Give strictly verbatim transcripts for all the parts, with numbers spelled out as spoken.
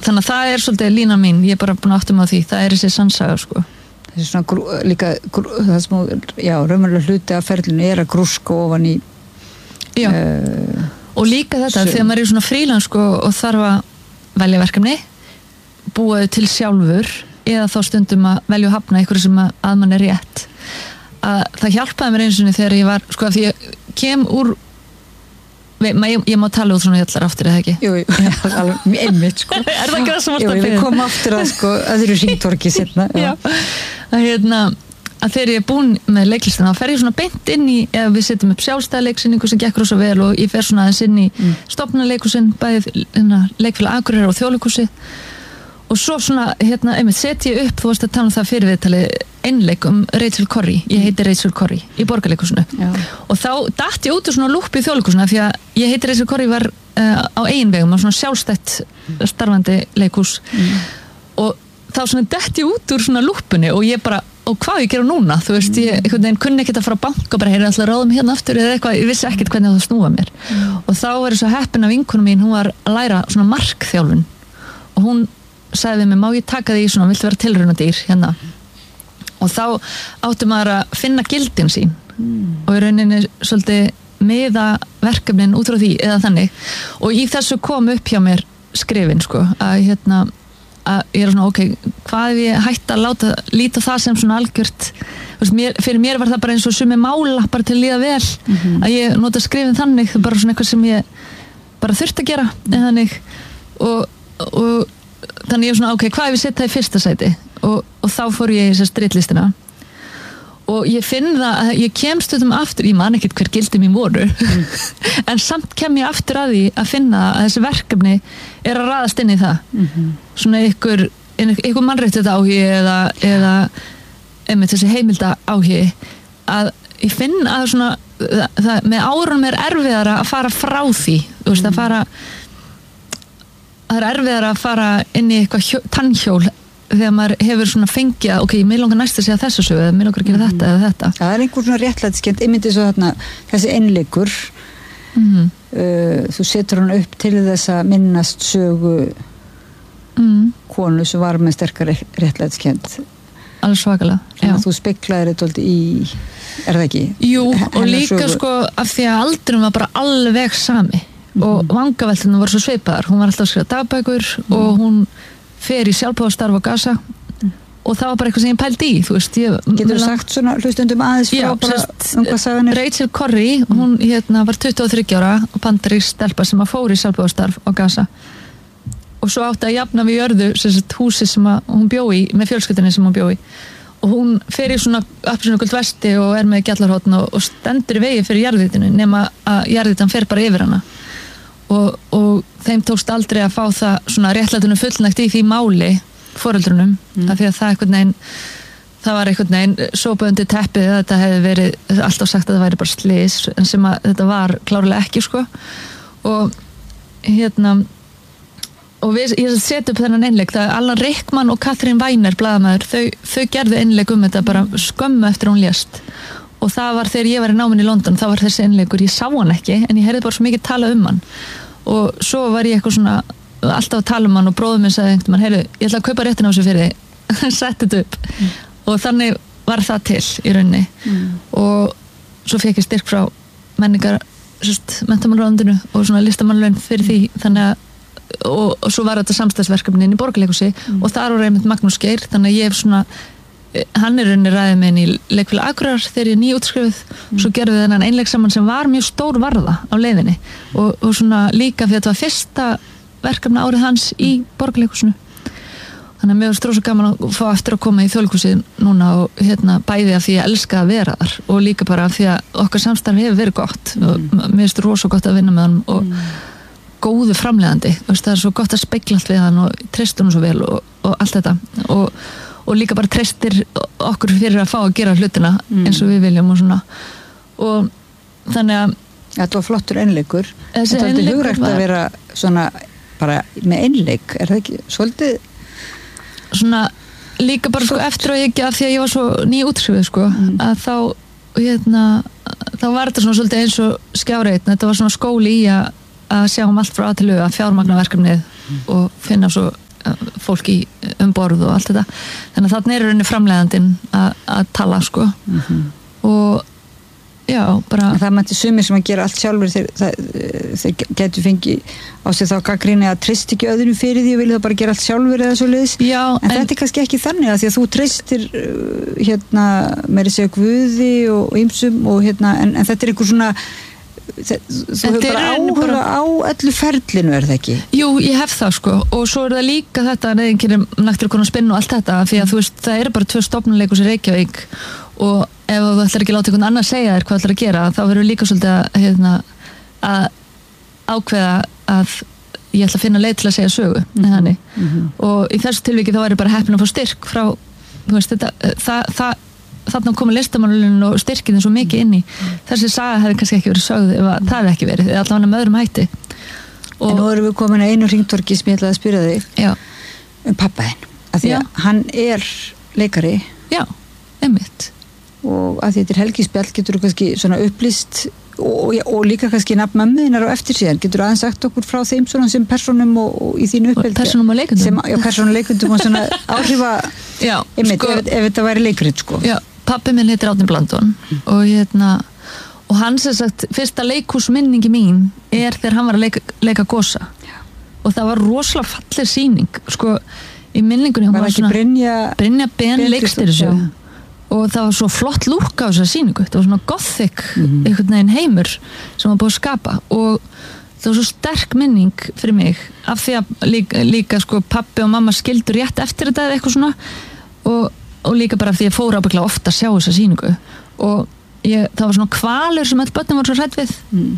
þannig að það er svolítið lína mín, ég er bara búin að áttum á því, það er þessi sannsaga sko. Þessi svona grú, líka grú, það sem, já, raunverulega hluti af ferlinu er að grúska ofan í já, uh, og líka þetta sem, þegar maður er svona frílans sko, og þarf að velja verkefni búa þau til sjálfur eða þá stundum að velja að hafna einhverju sem að, að mann er rétt að það hjálpaði mér eins og þegar ég var sko, því ég kem úr Ég, ég, ég má tala út svona hjallar aftur eða ekki? Jú, jú, alveg einmitt sko. Er það ekki það sem alltaf fyrir? Jú, við komum aftur að sko, öðru hringtorki setna. Já, að hérna, að þegar ég er búin með leiklistina, þá fer ég svona beint inn í, ef við setjum upp sjálfstæðleiksýningu sem gekk rosa vel og ég fer svona aðeins inn í mm. stofnarleikhúsin, bæðið hérna, leikfélag Akureyrar og Þjóðleikhúsið og svo svona, hérna, einmitt setja ég upp, þú varst að tala um það fyrir viðtali einleik um Rachel Corrie, ég heiti Rachel Corrie í Borgarleikhúsinu og þá datt ég út úr svona lúpi í Þjóðleikhúsinu því að ég heiti Rachel Corrie var uh, á eigin vegum, á svona sjálfstætt starfandi leikhús mm. og þá svona datt ég út úr svona lúpunni og ég bara, og hvað ég gera núna þú veist, ég einhvern veginn kunni ekkert að fara að banka og bara heyra alltaf ráðum hérna aftur eða eitthvað, ég vissi ekkert hvernig það snúa mér mm. og þá var ég svo heppin af vinkonu mín, hún var að læra svona markþjálfun og hún sagði við mig, má ég taka því svona, viltu vera tilraunadýr hérna og þá átti maður að finna gildin sín mm. og í rauninni svolítið miða verkefnin út frá því eða þannig og í þessu kom upp hjá mér skrifin sko, að hérna að ég er svona, ok, hvað ef ég hætti að láta, líta það sem svona algjört veist, mér, fyrir mér var það bara eins og sumi mála bara til að líða vel mm-hmm. að ég nota skrifin þannig, bara svona eitthvað sem ég bara þurfti að gera en þannig og, og þannig ég er svona, ok, hvað ef ég setja það í fyrsta sæti og, og þá fór ég í þessa strittlistina og ég finn það að ég kem stundum aftur, ég man ekkert hver gildi mín voru mm. en samt kem ég aftur að því að finna að þessi verkefni er að raðast inn í það mm-hmm. svona ykkur, ykkur mannréttið áhugi eða, eða einmitt þessi heimilda áhugi að ég finn að svona það, það, með árunum er erfiðara að fara frá því þú veist, mm. að fara það er erfiðar að fara inn í eitthvað hjó, tannhjól þegar maður hefur svona fengið að ok, mér langar næst að segja þessu sögu eða mér langar að gera mm. þetta eða þetta. Það er einhver svona réttlætiskennd, ég myndi svo þarna þessi einleikur mm. uh, þú setur hann upp til þess að minnast sögu mm. konu sem var með sterkar réttlætiskend alveg svakalega. Þannig að þú speklaðir þetta í er það ekki? Jú, og líka sögu. Sko af því að aldrum var bara alveg sami mm-hmm. og vangaveltunum voru svo sveipaðar hún var alltaf að skrifa dagbækur mm. og hún fer í sjálfbóðastarf á Gaza mm. og það var bara eitthvað sem ég pældi í þú veist, ég... Getur þú sagt svona hlustundum aðeins frá já, bara um hvað sagan er? Rachel Corrie, hún hérna var tuttugu og þriggja ára og bandarísk stelpa sem að fór í sjálfbóðastarf á Gaza og svo átti að jafna við jörðu sem sagt húsi sem að hún bjó í með fjölskyldunni sem hún bjó í og hún fer í svona appelsínugult vesti og er með gjallarhorn og, og stendur í vegi fyrir jarðhitinu nema að jarðhitan fer bara yfir hana og, og þeim tókst aldrei að fá það svona réttlætunum fullnægt í því máli foreldrunum mm. af því að það einhvern veginn það var einhvern veginn sópað undir teppið að þetta hefði verið alltaf sagt að það væri bara slys en sem að þetta var klárlega ekki sko og hérna og við, ég seti upp þennan einleik það er Alan Rickman og Katrín Weiner blaðamaður, þau, þau gerðu einleik um þetta bara skömmu eftir hún lést og það var þegar ég var í náminn í London það var þessi einleikur, ég sá hann ekki en ég heyrði bara svo mikið tala um hann og svo var ég eitthvað svona alltaf að tala um hann og bróður minn sagði einhvern veginn, heyrðu, ég ætla að kaupa réttin á þessu fyrir þig setti þetta upp mm. og þannig var það til í rauninni mm. og svo fekk ég styrk frá menningar menntamálráðuneytinu og svona listamannlaun fyrir því þannig að Og, og svo var þetta samstagsverkefni inn í Borgarleikhúsi mm. og þar var einmitt Magnús Geir þannig að ég hef svona hann er rauninni ræðið með henni í leikfélag Akureyrar þegar ég er nýútskrifuð mm. svo gerðum við þennan einleik saman sem var mjög stór varða á leiðinni og, og svona líka fyrir þetta var fyrsta verkefni árið hans í Borgarleikhúsinu þannig að mér var strósa gaman að fá eftir að koma í Þjóðleikhúsið núna og hérna bæði af því að elska að vera þar og líka bara af því að okkar samstarf hefur verið gott mm. og mér finnst rosa gott að vinna með hann og mm. góðu framleiðandi, það er svo gott að spegla allt við hann og treystur hann svo vel og, og allt þetta og, og líka bara treystir okkur fyrir að fá að gera hlutina mm. eins og við viljum og svona og þannig að þetta var flottur einleikur þetta er þetta hugrægt var... að vera svona bara með einleik, er það ekki svolítið svona líka bara sko eftir og ekki af því að ég var svo nýútskrifuð sko mm. að þá hérna, þá var þetta svona svolítið eins og skjáreit, þetta var svona skóli í að að sjá um allt frá að til að fjármagna verkefnið mm. og finna svo fólk í um borð og allt þetta þannig að þarna er rauninni framleiðandinn að tala sko mm-hmm. og já, bara það mætti sumir sem að gera allt sjálfur þeir, þeir getur fengið á sig þá gagnrýni að treyst ekki öðrum fyrir því og vilja það bara gera allt sjálfur eða svo leiðis já, en, en þetta er kannski ekki þannig að því að þú treystir hérna meiri segja Guði og ýmsum og hérna en, en þetta er einhver svona þú hefur bara áhuga bara... á öllu ferlinu er það ekki? Jú, ég hef það sko og svo er það líka þetta neðinkirum naktur konar spinn og allt þetta því að þú veist það eru bara tvö stofnuleikus í Reykjavík og ef þú ætlar ekki að láta einhvern annar segja þér hvað þú ætlar að gera þá verður líka svolítið að, hérna, að ákveða að ég ætla að finna leið til að segja sögu mm-hmm. Mm-hmm. og í þessu tilviki þá er ég bara heppin að fá styrk frá þú veist þetta það, það, þarna koma listamannulinn og styrkinn svo mikið inn í þessi saga hefði kannski ekki verið sögð ef það hefði ekki verið eða allavega með öðrum hætti og en nú erum við komin að einu hringtorki sem ég ætlaði að spyrja þig já. um pappa henn af því að hann er leikari já, einmitt og að því þetta er helgispjall getur þú kannski svona upplýst og, og líka kannski nafn mömmuðinnar á eftir síðan getur þú aðeins sagt okkur frá þeim svona sem personum og, og í þínu uppeldi personum og leikundum sem, já, personum og leikundum og svona áhrifa já, einmitt, sko, ef, ef þetta væri leikrið sko já, pappi minn heitir Árni Blandón mm. og hérna og hann sem sagt, fyrsta leikhúsminningi mín er þegar hann var að leika, leika Gosa já. Og það var rosalega falleg sýning sko, í minningunni var ekki Brynja Brynja Ben leikstýrði þessu og það var svo flott lúk á þessa sýningu það var svona gothic mm-hmm. einhvern veginn heimur sem var búið að skapa og það var svo sterk minning fyrir mig af því að líka, líka sko pappi og mamma skildu rétt eftir þetta eða eitthvað svona og, og líka bara af því að ég fór ábygglega ofta að sjá þessa sýningu og ég, það var svona kvalur sem öll börnum voru svo hrædd við mm.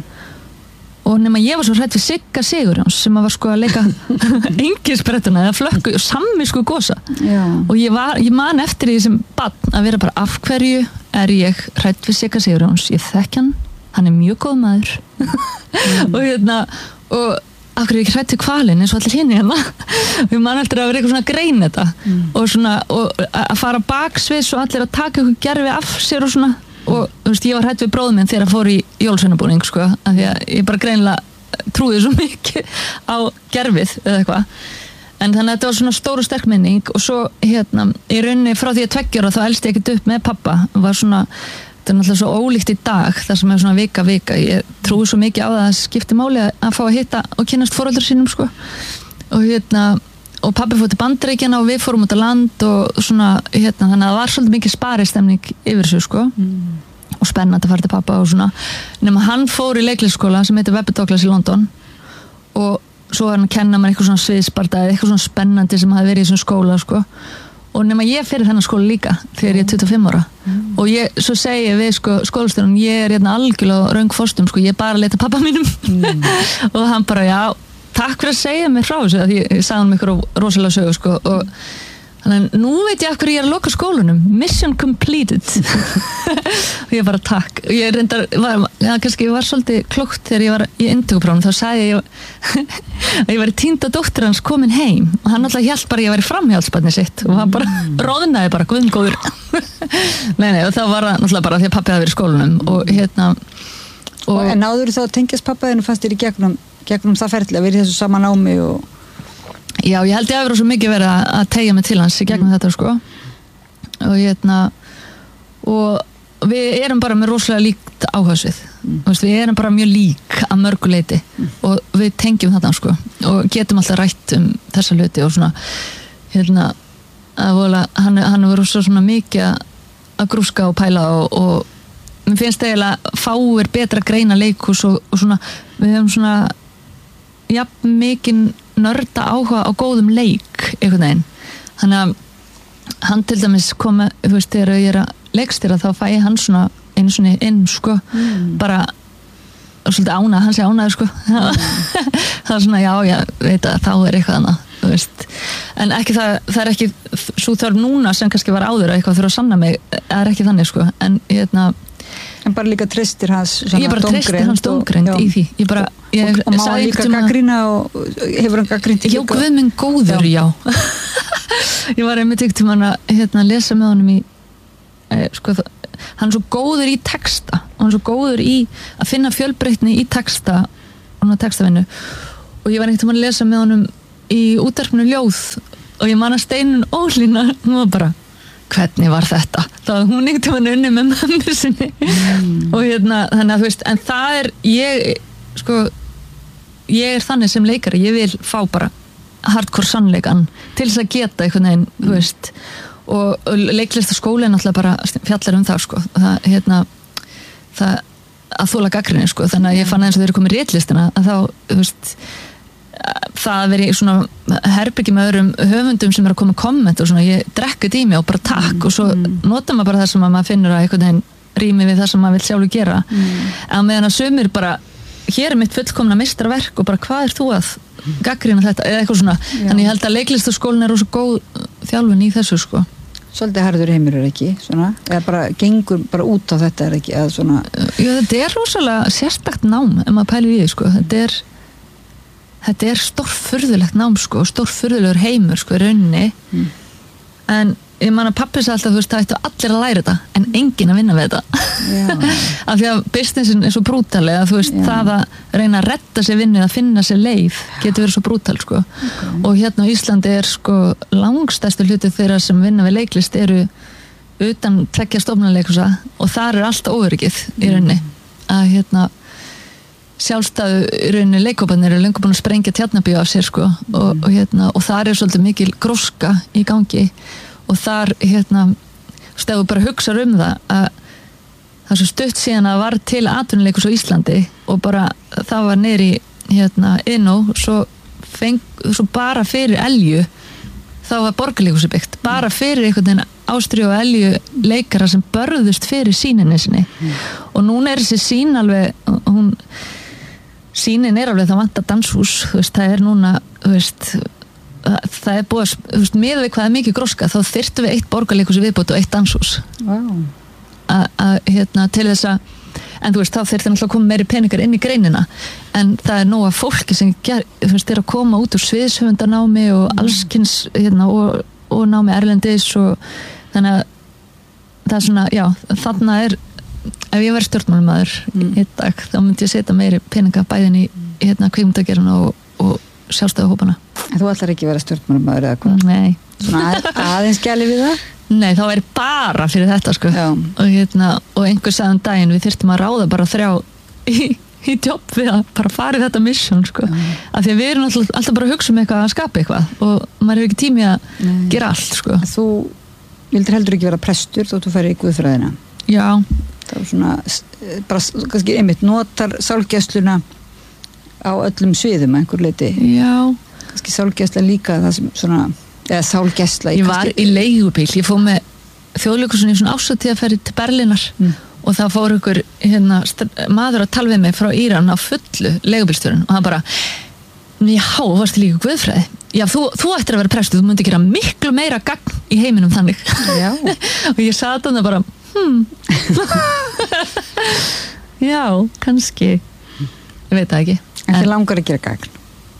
og nema ég var svo hrædd við Sigga Sigurjóns sem var sko að leika engisbrettuna eða flökku og samvisku Gosa já. Og ég, var, ég man eftir því sem barn að vera bara af hverju er ég hrædd við Sigga Sigurjóns ég þekk hann, hann er mjög góð maður mm. og hérna og af hverju er ég hrædd við hvalinn eins og allir hinni hérna og ég man eftir að vera eitthvað svona að greina þetta mm. og svona og að fara baksviðs og allir að taka eitthvað gerfi af sér og svona og þú veist, ég var hrædd við bróðum minn þegar að fór í jólsveinabúning sko, af því að ég bara greinilega trúði svo mikið á gerfið eða eitthvað en þannig að þetta var svona stóru sterk minning og svo hérna, í rauninni frá því að tveggja ára þá elst ég ekkert upp með pappa var svona, þetta er náttúrulega svo ólíkt í dag það sem er svona vika vika ég trúi svo mikið á það að það skipti máli að fá að hitta og kynnast foreldrar sínum sko og hérna og pabbi fór til Bandaríkjanna og við fórum út á land og svona, hérna, þannig að það var svolítið mikið sparistemning yfir þessu, sko mm. og spennandi að fara til pappa og svona nema hann fór í leiklisskóla sem heitir Webber Douglas í London og svo var hann að kenna mér eitthvað svona sviðsparta eða eitthvað svona spennandi sem hafi verið í þessum skóla, sko og nema ég fyrir þennan skóla líka þegar ég er tuttugu og fimm ára mm. og ég, svo segi ég við sko, skólastjórinn, ég er hérna algjörlega röng fórstum, sko, ég er bara að leita pappa mínum mm. og hann bara, já takk fyrir að segja mér frá þessu að ég, ég sagði hann miklu rosalega sögu sko og þannig að nú veit ég af hverju ég er að loka skólanum mission completed og ég bara takk og ég reyndar, var, ja, kannski ég var svolítið klókt þegar ég var í inntökuprófum þá sagði ég að ég var týnda dóttir hans komin heim og hann alltaf hélt bara að ég var í framhjálpsbarni sitt og hann bara mm. róðnaði bara guðngóður nei nei og það var alltaf bara því að pappi hafi verið í skólanum og hérna og, og en náður þá að tengjast pappaðinu fannst þér í gegnum gegnum það ferli að vera í þessu sama námi og já, ég held ég að vera svo mikið verið að tegja mig til hans í gegnum mm. þetta sko og hérna og við erum bara með rosalega líkt áhugasvið mm. við erum bara mjög lík að mörgu leyti mm. og við tengjum þetta sko og getum alltaf rætt um þessa hluti og svona hérna að vola, hann, hann er rosalega svona mikið að grúska og pæla og, og mér finnst eiginlega fáir betra að greina leikhús og, og svona við hefum svona jafn mikinn nörda áhuga á góðum leik einhvern veginn þannig að hann til dæmis komi þú veist þegar ég er að leikstýra þá fæ ég hann svona einu svona inn sko mm. bara svolítið ánað, hann sé ánaður sko mm. það er svona já, já, veit að þá er eitthvað annað þú veist, en ekki það það er ekki svo þörf núna sem kannski var áður að eitthvað þurfa að sanna mig, það er ekki þannig sko en ég hérna en bara líka treystir hans ég bara treystir hans dómgreind í því ég bara, ég og, og má hann líka gagnrýna og hefur hann gagnrýnt já, guð minn góður, já, já. ég var einmitt ykkur til hann að hérna, lesa með honum í eh, sko, hann er svo góður í texta og hann er svo góður í að finna fjölbreytni í texta og textavinnu og ég var einhvern veginn að lesa með honum í útvarpinu Ljóð og ég man að Steinun Ólína, hún var bara hvernig var þetta? Það var hún einhvern veginn unni með mömmu sinni mm. og hérna, þannig að þú veist, en það er ég, sko ég er þannig sem leikari, ég vil fá bara hardcore sannleikan til þess að geta einhvern veginn, mm. þú veist og, og leiklistaskóli er náttúrulega bara fjallar um það, sko það, hérna, það að þóla gagnrýni, sko, þannig að ég fann eins og þau eru komið réttlistina, að þá, þú veist það að vera í svona herbyggi með öðrum höfundum sem er að koma komment og svona, ég drekkut í mig og bara takk mm. og svo mm. notar maður bara það sem að maður finnur að einhvern veginn rými við það sem maður vil sjálfur gera mm. en meðan að sumir bara hér er mitt fullkomna meistarverk og bara hvað er þú að gagnrýna þetta, eða eitthvað svona Já. Þannig ég held að leiklistaskólinn er rosa góð þjálfun í þessu, sko Svolítið harður heimur er ekki, svona eða bara gengur bara út á þetta er ekki að svona Já, þetta er rosalega sérstakt nám ef maður pælir í því, sko þetta er þetta er stórfurðulegt nám, sko stórfurðulegur heimur, sko, í rauninni mm. en ég man að pappi sagði alltaf, þú veist, það ættu allir að læra þetta en enginn að vinna við þetta af því að businessin er svo brútalega, þú veist, Já. Það að reyna að retta sér vinnu, að finna sér leið getur verið svo brútal, sko okay. og hérna á Íslandi er, sko, langstærstu hluti þeirra sem vinna við leiklist eru utan tveggja stofnanleikhúsa og þar er allt óöryggið í rauninni að, hérna sjálfstæðu í rauninni leikhóparnir eru lengur búin að sprengja Tjarnarbíó af sér, sko og, og, hérna, og þar er svolítið mikil gróska í gangi og þar, hérna, stöðu bara hugsa um það að það er svo stutt síðan að var til atvinnuleikhús á Íslandi og bara það var neyri, hérna, Iðnó svo, feng, svo bara fyrir Elju þá var borgarleikhúsi byggt, bara fyrir einhvern veginn Ástríu og Elju leikara sem börðust fyrir sýninni sinni mm. og núna er þessi sýn alveg, hún sýnin er alveg það vantar danshús, þú veist, það er núna, þú veist það er búið, þú veist, með við hvað er mikið gróska þá þyrftum við eitt borgarleikhús í viðbót og eitt danshús wow. að, hérna, til þess að en þú veist, þá þyrftum alltaf að koma meiri peningar inn í greinina en það er nóg að fólki sem ger, þú veist, er að koma út úr sviðshöfundarnámi og mm. allskins, hérna, og, og námi erlendis og þannig að það er svona, já, þarna er ef ég verið stjórnmálamaður mm. í dag, þá myndi ég setja meiri peninga bæðin í, hérna, kvikmyndagerðina og, og sjálfstæðu hópana. En þú ætlar ekki að vera stjórnmálamaður eða hvað? Nei. Svona að, aðeins gæli við það? Nei, þá er bara fyrir þetta, sko. Já. Og, hérna, og einhver sagði um daginn, við þyrftum að ráða bara þrjá í, í jobb við að bara fara í þetta mission, sko. Já. Af því að við erum alltaf, alltaf bara að hugsa um eitthvað að skapa eitthvað og maður hefur ekki tími að Nei. Gera allt, sko. Þú vildir heldur ekki vera prestur þótt þú færi í guðfræðina? Já. Það var svona, bara, kannski einmitt, notar sálgæsluna á öllum sviðum að einhver leiti. Já. Kannski sálgæsla líka það sem svona, eða sálgæsla. Ég var kannski... í leigubíl, ég fór með þjóðleikhúsinu í svona ásatíðaferð til Berlínar mm. og það fór ykkur hérna, maður að tala við mig frá Íran á fullu leigubílstjórinn og það bara, já, varstu líka guðfræði? Já, þú, þú ættir að vera prestur, þú myndi gera miklu meira gagn í heiminum þannig. Já. Og ég sat þannig bara, hmm. Já, kannski. Ég veit það ekki. En þið langar að gera gagn?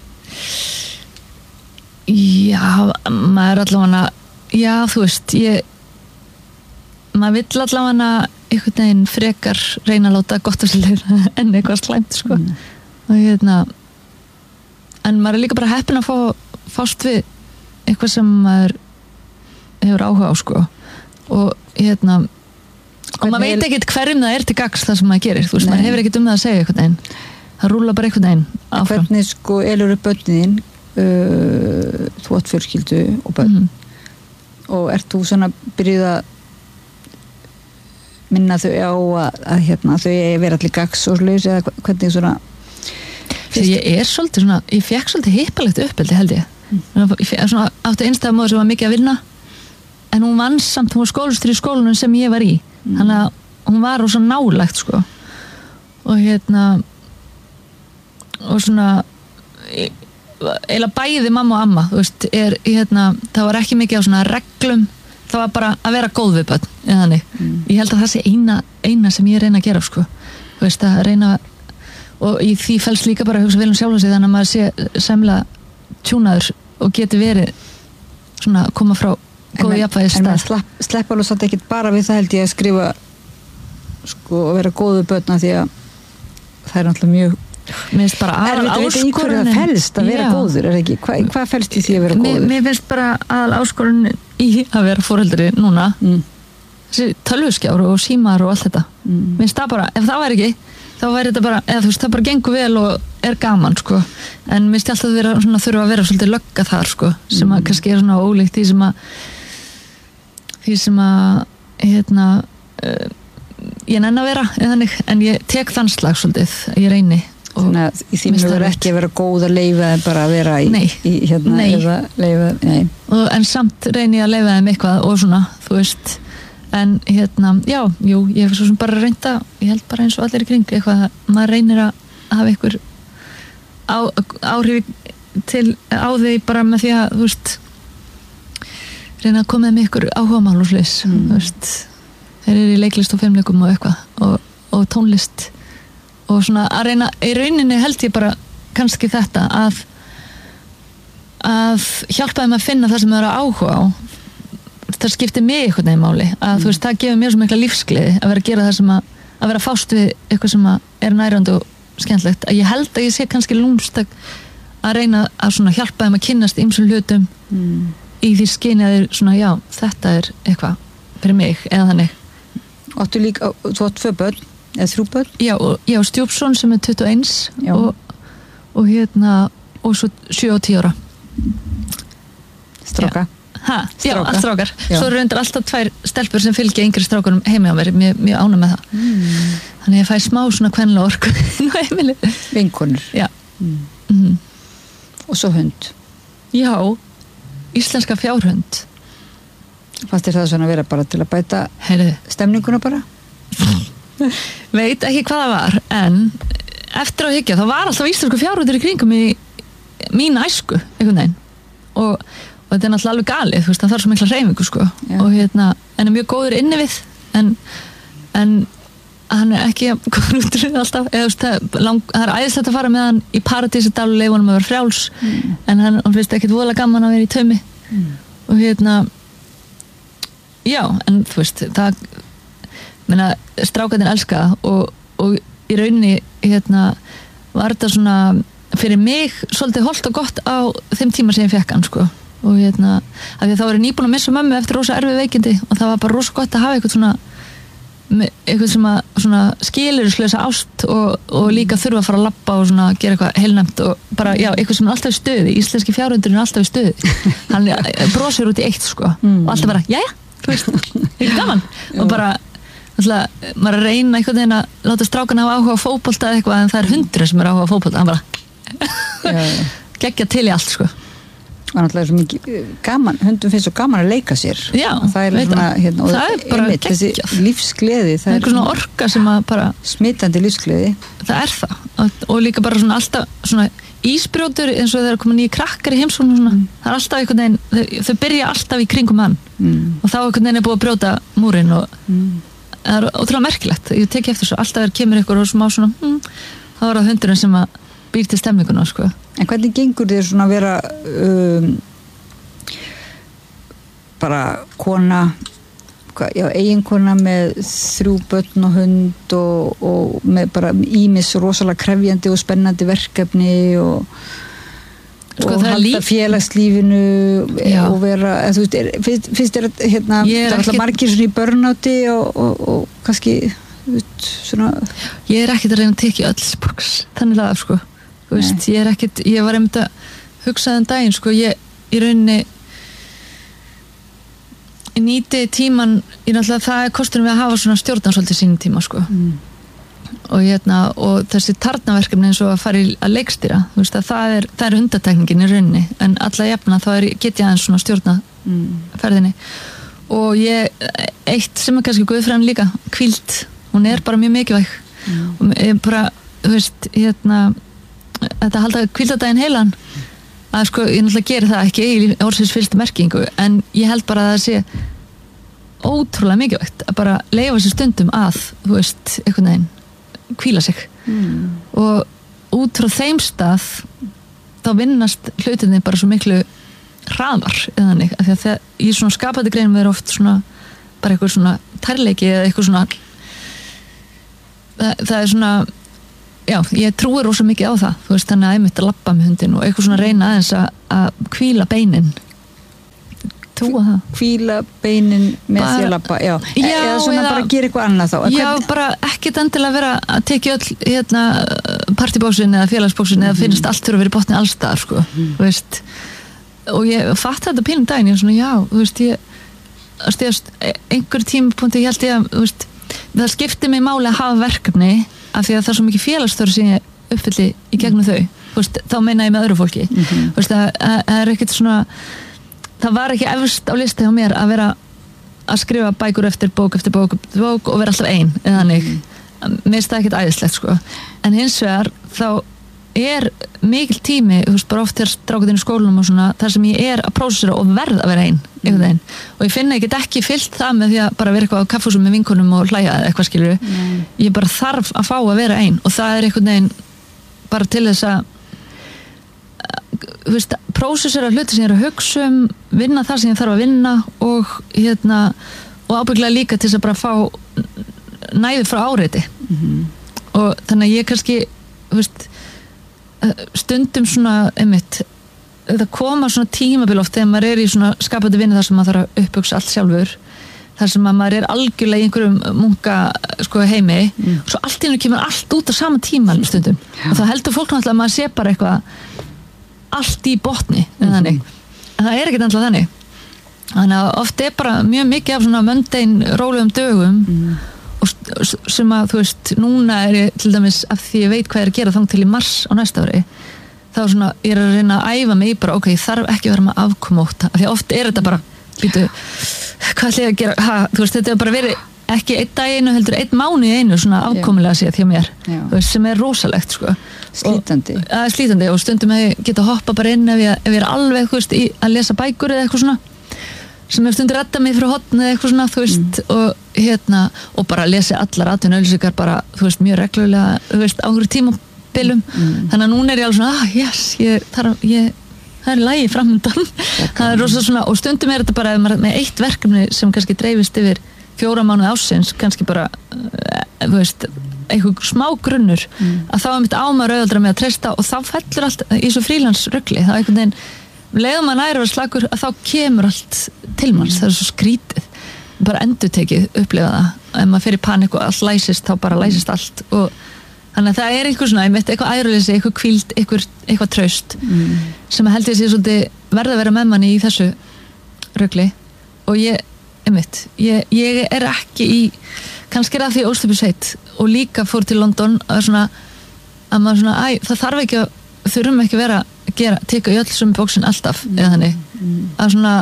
Já, maður allavega, já, þú veist, ég, maður vill allavega einhvern veginn frekar reyna að láta gott að sliða en eitthvað slæmt, sko. Mm. Og hérna, en maður er líka bara heppinn að fá, fást við eitthvað sem maður hefur áhuga á, sko. Og hérna, og maður veit ekkert hverjum það er til gagns það sem maður gerir, þú veist, Nei. Maður hefur ekkert um það að segja einhvern veginn. Það rúla bara einhvern veginn áfram. Hvernig sko elur upp börnin uh, þú átt fjölskyldu og börn mm. og ert þú svona byrjuð að minna þau á að, að hérna, þau er verið allir gags og slaus eða hvernig svona Þegar ég er svolítið svona, ég fekk svolítið hippalegt uppeldi held ég mm. ég fekk, svona, átti einstæðamóður sem var mikið að vinna en hún vann samt, hún var skólustur í skólunum sem ég var í mm. þannig að hún var svo nálægt sko og hérna og svona eiginlega bæði mamma og amma þú veist, er, hérna, það var ekki mikið á svona reglum, það var bara að vera góð við börn, eða þannig mm. ég held að það sé eina, eina sem ég reyna að gera sko, þú veist, að reyna og í því felst líka bara að hugsa vel um sjálfa sig þannig að maður sé semlega tjúnaður og geti verið svona að koma frá góðu jafnvægis stað. En maður slepp, slepp alveg satt ekkert bara við það held ég að skrifa sko að vera góðu börna því að það er náttúrulega mjög mér finnst bara aðal áskorunin í hverju það felst að vera já. góður, er ekki? Hva, hvað felst í því að vera góður? Mér, mér finnst bara aðal áskorunin í að vera foreldri núna mm. þessi tölvuskjár og símar og allt þetta mm. mér finnst það bara, ef það væri ekki þá væri þetta bara, eða þú veist, það bara gengur vel og er gaman, sko, en mér finnst alltaf að vera svona, þurfa að vera svolítið lögga þar, sko sem að mm. kannski er svona ólíkt því sem að því sem að hérna uh, ég nenni að vera þannig, en ég tek þann slag svolítið, ég reyni þannig að í þínu verður ekki að vera góð að leyfa þeim bara að vera í, í hérna nei. Eða leyfa, nei. Og, en samt reyni ég að leyfa þeim eitthvað og svona, þú veist en hérna, já, jú, ég hef svo sem bara reynda, ég held bara eins og allir í kring eitthvað, maður reynir að hafa einhver á, áhrif til á því bara með því að, þú veist reyna að koma með ykkur áhugamál og slis, mm. þú veist þeir eru í leiklist og feimleikum og eitthvað og, og tónlist og svona að reyna, í rauninni held ég bara kannski þetta að að hjálpa þeim að finna það sem þeir eru áhuga á það skiptir mig eitthvað neginn máli að mm. þú veist, það gefur mér svo mikla lífsgleði að vera að gera það sem að, að vera að fást við eitthvað sem að er nærandi og skemmtlegt að ég held að ég sé kannski lúmst að reyna að svona hjálpa þeim að kynnast ýmsum hlutum mm. í því skyni að þeir svona, já, þetta er eitthvað fyrir mig, eða þannig Áttu líka, þú átt tvö börn eða þrjú börn? Já, já, stjúpson sem er tuttugu og eins og, og hérna og svo sjö og tíu ára Stráka? Ha, já, allt strákar já. Svo eru undir alltaf tvær stelpur sem fylgja yngri strákunum heimi á mér, mjög, mjög ánægð með það mm. þannig að ég fæ smá svona kvenlega orku inn á heimili Vinkonur? Já mm. Mm. Og svo hund? Já, íslenska fjárhund Fannst þér það svona að vera bara til að bæta Heyrðu. Stemninguna bara? Veit ekki hvað það var en eftir að hyggja þá var alltaf íslensku fjárhundur í kringum í mín æsku einhvern veginn og, og þetta er náttúrulega alveg galið þú veist það þarf svo mikla hreyfingu sko Já. Og hérna en er mjög góður inni við en, en hann er ekki góður út í alltaf eða þú veist það, lang, það er æðislegt að fara með hann í Paradísi og leifa hann að vera frjáls mm. en hann, hann finnst ekkit voðalega gaman að vera í taumi mm. og hérna já, en þú veist það, menna, strákarnir elska og, og í rauninni hérna, var þetta svona fyrir mig svolítið holdt og gott á þeim tíma sem ég fekk hann, sko og hérna, af því að þá var ég nýbúin að missa mömmu eftir rosa erfið veikindi og það var bara rosa gott að hafa eitthvað svona eitthvað sem að svona skilyrðislausa ást og, og líka þurfa að fara að labba og svona gera eitthvað heilnæmt og bara, já, eitthvað sem er alltaf í stuði íslenski fjárhundurinn er alltaf í stuði hann brosir út í eitt, sko mm. og alltaf bara, jæja þú veist, ekki gaman og bara, alltaf, maður að reyna einhvern veginn að láta strákan hafa áhuga á fótbolta eða eitthvað en það er hundurinn sem er áhuga á fótbolta hann bara geggja til í allt, sko og náttúrulega svo mikið gaman, hundum finnst svo gaman að leika sér já, það er svona, hérna, og það er bara einmitt, þessi lífsgleði það er svona orka sem að bara smitandi lífsgleði það er það, og, og líka bara svona alltaf svona ísbrjótur eins og þeir eru komin í krakkar í heimsókn og svona, mm. það er alltaf einhvern veginn þau, þau byrja alltaf í kringum hann mm. og þá einhvern veginn er búið að brjóta múrin og mm. það er ótrúlega merkilegt ég teki eftir svo, alltaf er kemur ykkur og smá svona mm, þá er það hundurinn sem að býr til stemninguna, sko En hvernig gengur þér svona að vera um, bara kona já, eiginkona með þrjú börn og hund og, og með bara ímis rosalega krefjandi og spennandi verkefni og, sko, og halda líf... félagslífinu já. Og vera, eða, þú veist, er, finnst, finnst þér hérna, það er alltaf margir svona í börnáti og, og, og kannski veist, svona Ég er ekkert að reyna að tekja öll boks, þannig að sko Veist, ég er ekkert, ég var einmitt að hugsa þann daginn, sko, ég í rauninni ég nýti tíman ég náttúrulega, það er kosturinn við að hafa svona stjórnan svolítið sínum tíma, sko mm. og hérna, og þessi tarnaverkefni eins og að fara í að leikstýra þú veist að það er, það er undatekningin í rauninni en alla jafna þá er, get ég aðeins svona stjórna mm. ferðinni og ég, eitt sem er kannski guðfræðin líka, hvíld hún er bara mjög mikilvæg mm. og ég bara, þú veist, hérna þetta halda hvíldadaginn heilan að sko, ég náttúrulega geri það ekki í orðsins fyrstu merkingu, en ég held bara að það sé ótrúlega mikilvægt að bara leyfa sér stundum að þú veist, einhvern veginn hvíla sig mm. og út frá þeim stað þá vinnast hlutinni bara svo miklu hraðar eða þannig, af því að það, í svona skapandi greinum er oft svona bara eitthvað svona tærleiki eða eitthvað svona það, það er svona já, ég trúi rosa mikið á það, þú veist, þannig að ég myndi að labba með hundin og eitthvað svona reyna aðeins að, að hvíla beinin trúa það. Hvíla beinin með bara, því að labba, já. já eða svona eða, bara gera eitthvað annað þá. Já, hvern... bara ekkert endilega vera að tekja öll hérna, partybóksin eða félagsbóksin mm. eða finnst allt fyrir að vera í botni allstaðar, sko, mm. þú veist og ég fatt þetta pínum daginn, ég er svona, já, þú veist, ég stíðast, einhver tímapunkti ég held ég að, þú veist, það skiptir mig máli að hafa verkefni af því að það er svo mikið félagsstörf sem ég uppfylli í gegnum þau, þú veist, þá meina ég með öðru fólki, mm-hmm. þú veist, það er ekkert svona, það var ekki efst á listi hjá mér að vera að skrifa bækur eftir bók eftir bók eftir bók og vera alltaf ein, eða þannig, mm. mér finnst það ekkert æðislegt, sko, en hins vegar þá er mikil tími, þú veist, bara oft þegar strákutinn í skólanum og svona, þar sem ég er að prósera og verð að vera einn, einhvern veginn og ég finna, ég get ekki fyllt það með því að bara vera eitthvað á kaffhúsum með vinkonum og hlæja eða eitthvað, skilur mm. ég bara þarf að fá að vera einn og það er einhvern veginn bara til þess að þú veist, prósessera hluti sem ég er að hugsa um, vinna það sem ég þarf að vinna og hérna og ábygglega líka til þess að bara fá næði frá áreiti mm-hmm. og þannig að ég kannski, þú veist stundum svona, einmitt það koma svona tímabil oft þegar maður er í svona skapandi vinnu þar sem maður þarf að uppbugsa allt sjálfur, þar sem maður er algjörlega í einhverjum munka sko heimi, mm. og svo allt í hennu kemur allt út á sama tíma stundum ja. Og þá heldur fólk náttúrulega að maður sé bara eitthvað allt í botni mm-hmm. þannig, en það er ekkert alltaf þannig þannig að oft er bara mjög mikið af svona mundane rólegum dögum mm. og sem að, þú veist, núna er ég til dæmis af því ég veit hvað ég er að gera þang til í mars á næsta ári, þá er svona ég er að reyna að æfa mig bara, ok, ég þarf ekki að vera með afkomóta, af því að oft er þetta bara býtu, hvað ætla ég að gera ha, þú veist, þetta er bara verið ekki einn dag einu heldur einn mánu í einu svona afkomulega séð hjá mér, Já. Þú veist, sem er rosalegt sko. Slítandi og, að, slítandi og stundum að ég geta hoppa bara inn ef ég, ef ég er alveg, þú veist, í, að lesa bækur eða eitthvað svona sem hefur stundir redda mig frá hotn eða eitthvað svona, þú veist, mm. og hérna, og bara lesi allar atvinnuauglýsingar bara, þú veist, mjög reglulega, þú veist, á einhverju tímabilum, mm. þannig að núna er ég alveg svona, ah, yes, ég, þarf, ég, það er lagi framöndan, það er rosa svona, og stundum er þetta bara, ef maður með eitt verkefni sem kannski dreifist yfir fjóra mánuði ásins, kannski bara, þú veist, eitthvað smá grunnur, mm. að þá er mitt ámaður auðvaldra með að treysta og þá fellur allt í svo frílansrugli, þá einhvern veginn leiðum maður næri að vera slagur að þá kemur allt til manns, það er svo skrítið bara endurtekið, upplifa það ef maður fer í panik og allt læsist þá bara læsist allt og þannig að það er einhver svona, ég veit, eitthvað æruleysi, eitthvað hvíld eitthvað, eitthvað traust mm. sem held ég sé svolítið verða að vera með manni í þessu rugli og ég, ég veit ég, ég er ekki í kannski er það því óstöpusveit og líka fór til London að svona að maður svona, æ, það þarf ekki að þurfum ekki að vera að gera, teka í öll sem bóksin alltaf, mm. eða þannig mm. að svona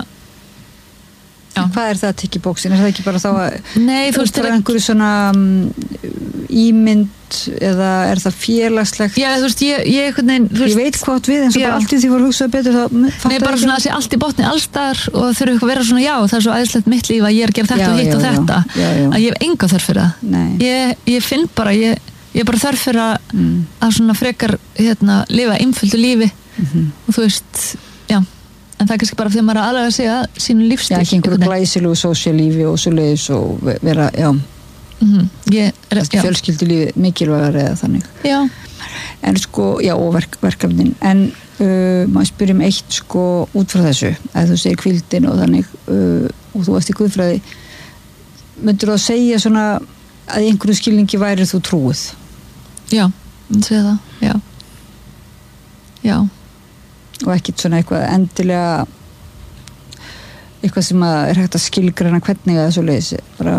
já. Hvað er það að teka í bóksin? Er það ekki bara þá að Nei, þú veist, það er einhverju svona um, ímynd eða er það félagslegt? Já, þú veist, ég, ég einhvern veginn þú veist, ég veit hvað við, en svo bara allt í því voru hugsað betur þá Nei, bara svona að sé allt í botni allstar og þurfu eitthvað að vera svona, já, það er svo æðislegt mitt líf að ég er að gera þetta já, og hitt já, og þetta já, já, já. Að ég hef enga þörf fyrir það ég, ég finn bara, ég, ég er bara þörf fyrir að, mm. að svona frekar hérna, lifa einföldu lífi mm-hmm. og þú veist, já en það er kannski bara því að maður er aðlega að segja sínu lífstíl. Já, ekki einhverju glæsilegu sósíalífi og svo leiðis og vera, já mm-hmm. ég, er, já. fjölskyldulífi mikilvægar eða þannig. Já. En sko, já, og verk, verkefnin en uh, maður spyrir um eitt sko út frá þessu, að þú segir hvíldin og þannig uh, og þú ert í guðfræði myndir þú að segja svona að í einhverju skilningi væri þú trúið? Já, ég segja það, já já og ekkert svona eitthvað endilega eitthvað sem að er hægt að skilgreina hvernig það svo leiðis bara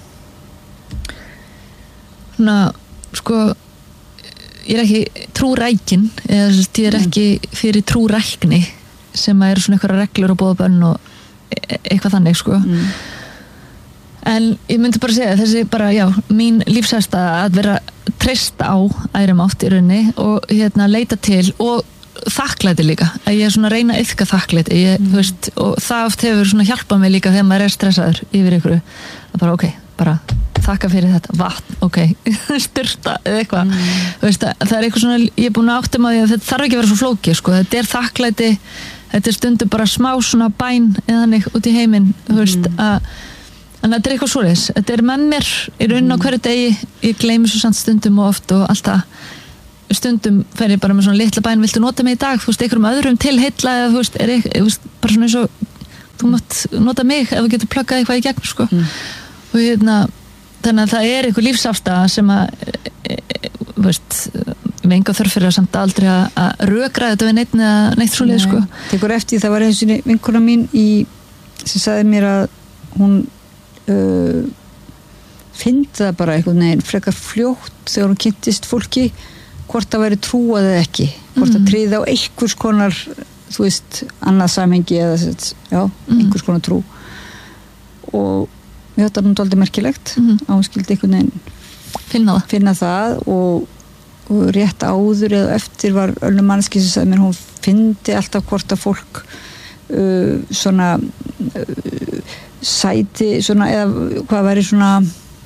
svona, sko ég er ekki trúrækin eða ég er ekki fyrir trúrækni sem að eru svona eitthvað reglur og boðabönn og eitthvað þannig, sko mm. en ég myndi bara segja þessi bara, já, mín lífsæsta að vera treysta á æðri mátt í rauninni og hérna leita til og þakklæti líka, að ég er svona að reyna að iðka þakklæti, ég, mm. þú veist, og það oft hefur svona hjálpað mig líka þegar maður er stressaður yfir ykkur, að bara ok, bara þakka fyrir þetta, vatn, ok styrta eða eitthvað mm. þú veist, það er eitthvað svona, ég er búin að áttum að því að þetta þarf ekki að vera svo flókið, sko, þetta er þakklæti þetta er stundum bara smá svona bæn eða þannig út í heiminn, þú veist mm. að, en þetta er eitthvað svoleiðis þetta er með mér, ég er unn á hverju degi ég gleymi svo samt stundum og oft og allt það stundum fer ég bara með svona litla bæn, viltu nota mig í dag, þú veist, einhverjum öðrum til heilla eða þú veist, er ég, þú veist, bara svona eins og þú mátt nota mig ef þú getur pluggað eitthvað í gegn, sko mm. og hérna, þannig að það er einhver lífsafstaða sem að e, e, þú veist, við enga þörf fyrir að samt aldrei að, að rökra þetta við neitt eða neitt svoleið, sko. Tekur eftir, það var einu sinni vinkona mín í, sem sagði mér að hún uh, fyndi það bara einhvern veginn frekar fljótt þegar hún kynntist fólki hvort það væri trúað eða ekki, hvort mm. það tryði á einhvers konar, þú veist, annað samhengi eða, já, mm. einhvers konar trú og ég þetta er náttúrulega merkilegt mm. að hún skildi einhvern veginn finna það, finna það og, og rétt áður eða eftir var önnur mannski sem sagði mér hún fyndi alltaf hvort að fólk uh, svona uh, sæti svona, eða hvað væri svona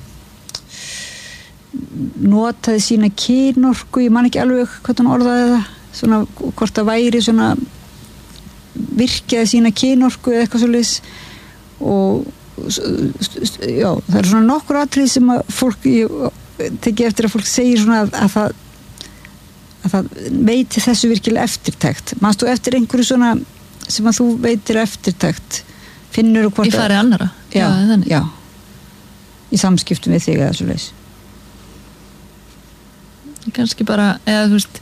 notaði sína kynorku, ég man ekki alveg hvað hann orðaði það, svona hvort það væri svona virkiði sína kynorku eða eitthvað svoleiðis og já, það er svona nokkur atrið sem að fólk, ég teki eftir að fólk segir svona að, að það að það veiti þessu virkilega eftirtækt, manstu eftir einhverju svona sem að þú veitir eftirtækt finnur þú hvort að í fari annara, já, já, já í samskiptum við þig eða svoleiðis kannski bara, eða þú veist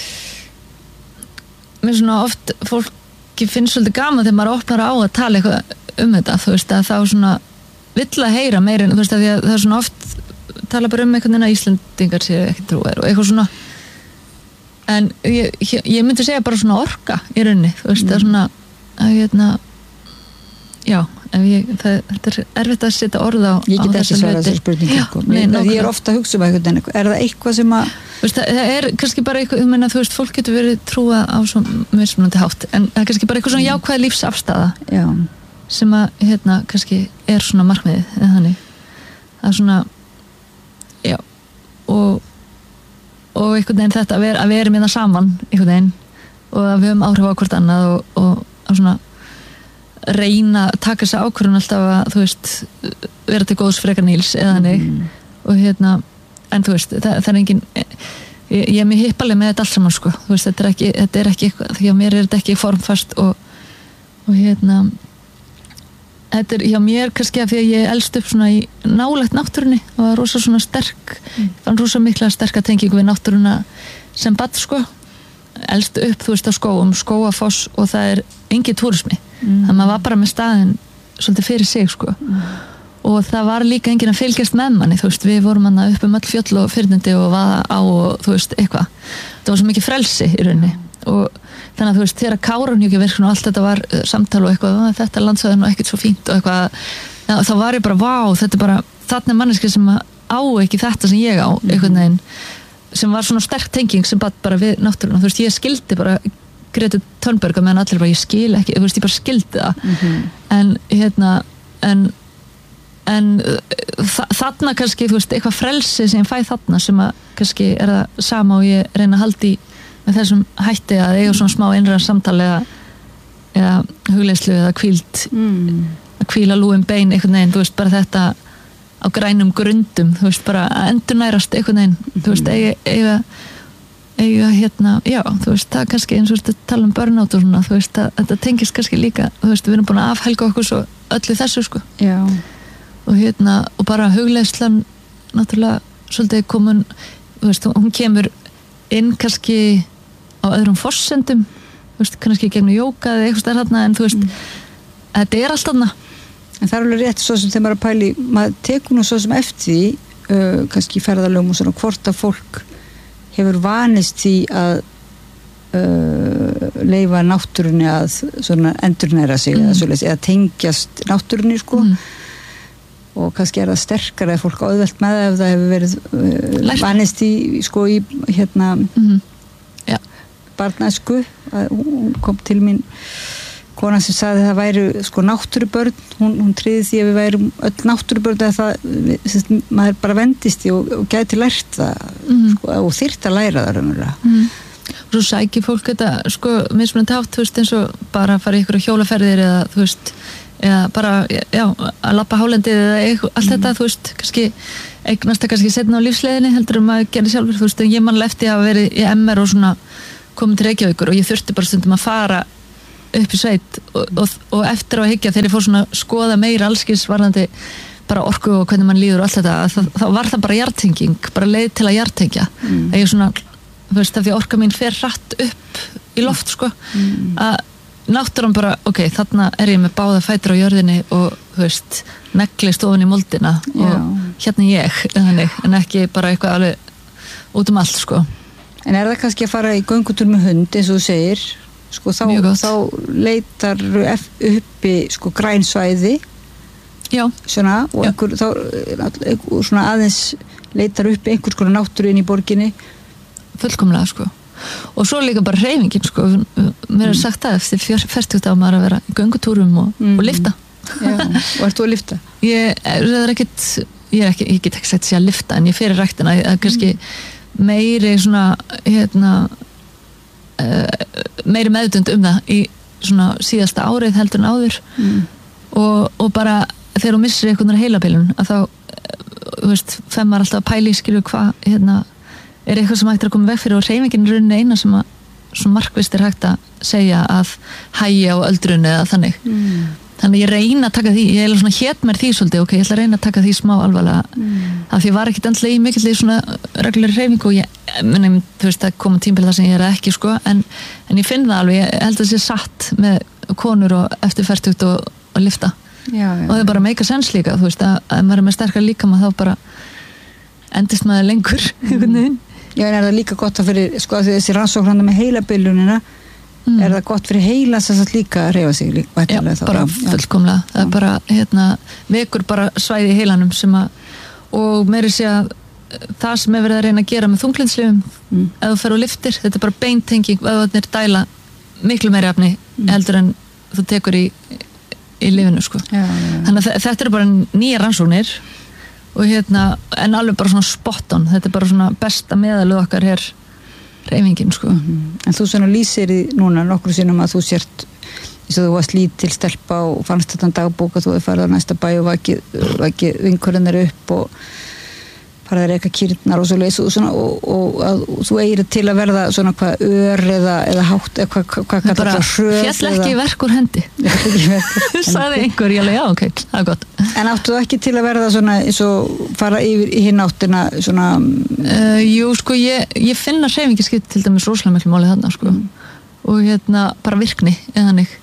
mér svona oft fólki finnst svolítið gaman þegar maður opnar á að tala eitthvað um þetta, þú veist að þá svona vill að heyra meira, þú veist að því að það er svona oft tala bara um einhvern veginn að Íslendingar séu ekki trúar og eitthvað svona en ég, ég, ég myndi segja bara svona orka í rauninni, þú veist, mm. það er svona að hérna já, ef ég, það, þetta er erfitt að setja orð á, ég get ekki svara þessari spurningu sko. Ég er ofta að hugsa um eitthvað, er það eitthvað sem að veist, það, það er kannski bara eitthvað, ég meina, þú veist, fólk getur verið trúa á svo mismunandi hátt, en það er kannski bara eitthvað svona jákvæð lífsafstaða já. Sem að, hérna, kannski er svona markmiðið, eða þannig að svona já, og og einhvern veginn þetta að vera, að vera með það saman einhvern veginn, og að við höfum áhrif á hvort annað og, og að svona reyna að taka þessa ákvörðun alltaf að, þú veist, vera til góðs frekar Níls eða þannig mm. og hérna, en þú veist, það, það er engin ég, ég er mjög hippaleg með þetta allt saman sko, þú veist, þetta er ekki, þetta er ekki eitthvað, því að mér er þetta ekki formfast og, og hérna þetta er hjá mér kannski að því að ég elst upp svona í nálægt náttúrunni og var rosa svona sterk mm. fann rosa mikla sterka tengingu við náttúruna sem barn sko elst upp, þú veist, á skóum, skóafoss og það er engin túrismi mm. þannig að maður var bara með staðinn svolítið fyrir sig sko mm. og það var líka enginn að fylgjast með manni, þú veist, við vorum hann upp um öll fjöll og fyrnindi og vaða á og þú veist, eitthvað, það var svo mikið frelsi í rauninni og þannig að þú veist, þegar Kárahnjúkavirkjun og allt þetta var uh, samtal og eitthvað, þetta landsvæði nú ekkert svo fínt og eitthvað, ja, þá var ég bara vá, þetta er bara, þarna er manneski sem á ekki þetta sem ég á, einhvern veginn sem var svona sterk tenging sem bara við náttúruna, þú veist, ég skildi bara Greta Thunberg og meðan allir bara, ég skil ekki, þú veist, ég bara skildi það mm-hmm. en hérna en, en þa þarna kannski, þú veist, eitthvað frelsi sem ég fæ þarna sem að kannski er það sama og ég reyna að halda í með þessum hætti að eiga svona smá innræðan samtali eða, eða hugleyslu eða kvíld mm. að kvíla lúin bein einhvern veginn, þú veist, bara þetta á grænum grundum, þú veist, bara að endurnærast einhvern veginn, mm. þú veist, eiga, eiga eiga hérna, já, þú veist, það kannski eins og þetta tala um burnout og svona, þú veist, að, þetta tengist kannski líka, þú veist, við erum búin að afhelga okkur svo öllu þessu, sko já. Og hérna, og bara hugleyslan náttúrulega svolítið komun, þú veist, hún kemur inn kannski á öðrum forsendum, þú veist, kannski gegnum jóka eða eitthvað stær þarna, en þú veist mm. þetta er allt þarna. En það er alveg rétt svo sem þegar maður að pæli, maður tekur nú svo sem eftir því, uh, kannski í ferðalögum og svona, hvort að fólk hefur vanist því að uh, leyfa náttúrunni að svona endurnæra sig mm. eða, svoleiðis, eða tengjast náttúrunni sko mm. og kannski er það sterkara ef fólk auðvelt með það ef það hefur verið uh, vanist í sko í hérna mm. ja. barnæsku, hún kom til mín kona sem sagði að það væri sko náttúrubörn, hún, hún tryði því að við værum öll náttúrubörn að það, sérst, maður bara vendist í og, og gæti lært það mm. sko, og þyrft að læra það raunverulega. Mm. Og svo sækir fólk þetta sko mismunandi hátt, þú veist, eins og bara að fara í ykkur hjólaferðir eða þú veist, eða bara, já, að lappa hálendið eða eitthvað, allt mm. þetta, þú veist, kannski eignast það kannski setna á lífsleiðinni heldur um að gera sjálfur, þú veist, ég manlega eftir að hafa verið í M R og svona komið til Reykjavíkur og ég þurfti bara stundum að fara upp í sveit og, og, og eftir á að hyggja þegar ég fór svona skoða meira allskins varðandi bara orku og hvernig mann líður og allt þetta, það, þá var það bara jartenging, bara leið til að jartengja mm. að ég svona, þú veist, af því orka mín fer hratt upp í loft sko, mm. að náttúran bara, ok, þarna er ég með báða fætur á jörðinni og, þú veist, neglist ofan í moldina og Já. Hérna ég, þannig, en ekki bara eitthvað alveg út um allt, sko. En er það kannski að fara í göngutúr með hund, eins og þú segir, sko, þá, þá leitar uppi, sko, grænsvæði, Já. Svona, og einhver, þá, svona aðeins leitar uppi einhvers konar náttúru inn í borginni. Fullkomlega, sko. Og svo líka bara hreyfingin sko, mér er sagt að eftir fertugt á maður að vera í göngutúrum og, mm. og lifta. Já, og ert þú að lifta? Ég er ekkert, ég er ekki, ég get ekki sett sér að lifta en ég fyrir ræktina, að kannski meiri svona, hérna, uh, meiri meðdund um það í svona síðasta árið heldur en áður mm. og, og bara þegar þú missir einhvern heilabilun að þá, þú veist, fem maður alltaf að pæli skilur hvað, hérna, er eitthvað sem hægt er að koma veg fyrir og hreyfingin er rauninni eina sem að sem markvisst er hægt að segja að hægja á öldrunni eða þannig mm. þannig ég reyna að taka því ég er svona hét mér því svolítið, ok, ég ætla að reyna að taka því smá alvarlega mm. af því ég var ekkit endlega í mikill í svona reglulegri hreyfingu og ég, menn, þú veist, það koma tímbil þar sem ég er ekki sko, en, en ég finn það alveg, ég held að það sé satt með konur og eftir fertugt og, og lifta já, já, og það er bara make a sense líka, þú veist, að, að maður er með sterkar líkama þá bara endist maður lengur mm. Já, en er það líka gott að fyrir, sko, að þessi rannsóknanda með heilabilunina, mm. er það gott fyrir heila sem sagt líka að reyfa sig líka? Já, þá, bara já. Fullkomlega. Það er bara, hérna, vekur bara svæði í heilanum sem að, og meiri sé að það sem er verið að reyna að gera með þunglyndislyfjum, mm. ef þú fer og liftir, þetta er bara beintenging, ef það er dæla miklu meiri efni mm. heldur en þú tekur í, í lyfinu, sko. Já, já, já. Þannig að þetta eru bara nýja rannsóknir, og hérna, en alveg bara svona spot on, þetta er bara svona besta meðaluð okkar hér hreyfingin, sko. Mm-hmm. En þú svona lýsir í núna nokkru sinnum að þú sért, eins og þú varst lítil stelpa og fannst þetta dagbók að þú hefði farið á næsta bæ og vakið, vakið vinkurinnar upp og farið að reyka kýrnar og svoleiðis og svona, og, og að þú eigir til að verða svona hvað ör eða, eða hátt, eða hvað, hvað kallar það hröð. Fjall ekki eða... verk úr hendi. Saði einhver, ég alveg, já, ok, það er gott. En áttu þú ekki til að verða svona, eins og fara yfir í hinn áttina svona... Uh, jú, sko, ég, ég finna hreyfingi skipt til dæmis rosalega miklu máli þarna, sko. Mm. Og hérna, bara virkni, eða hannig.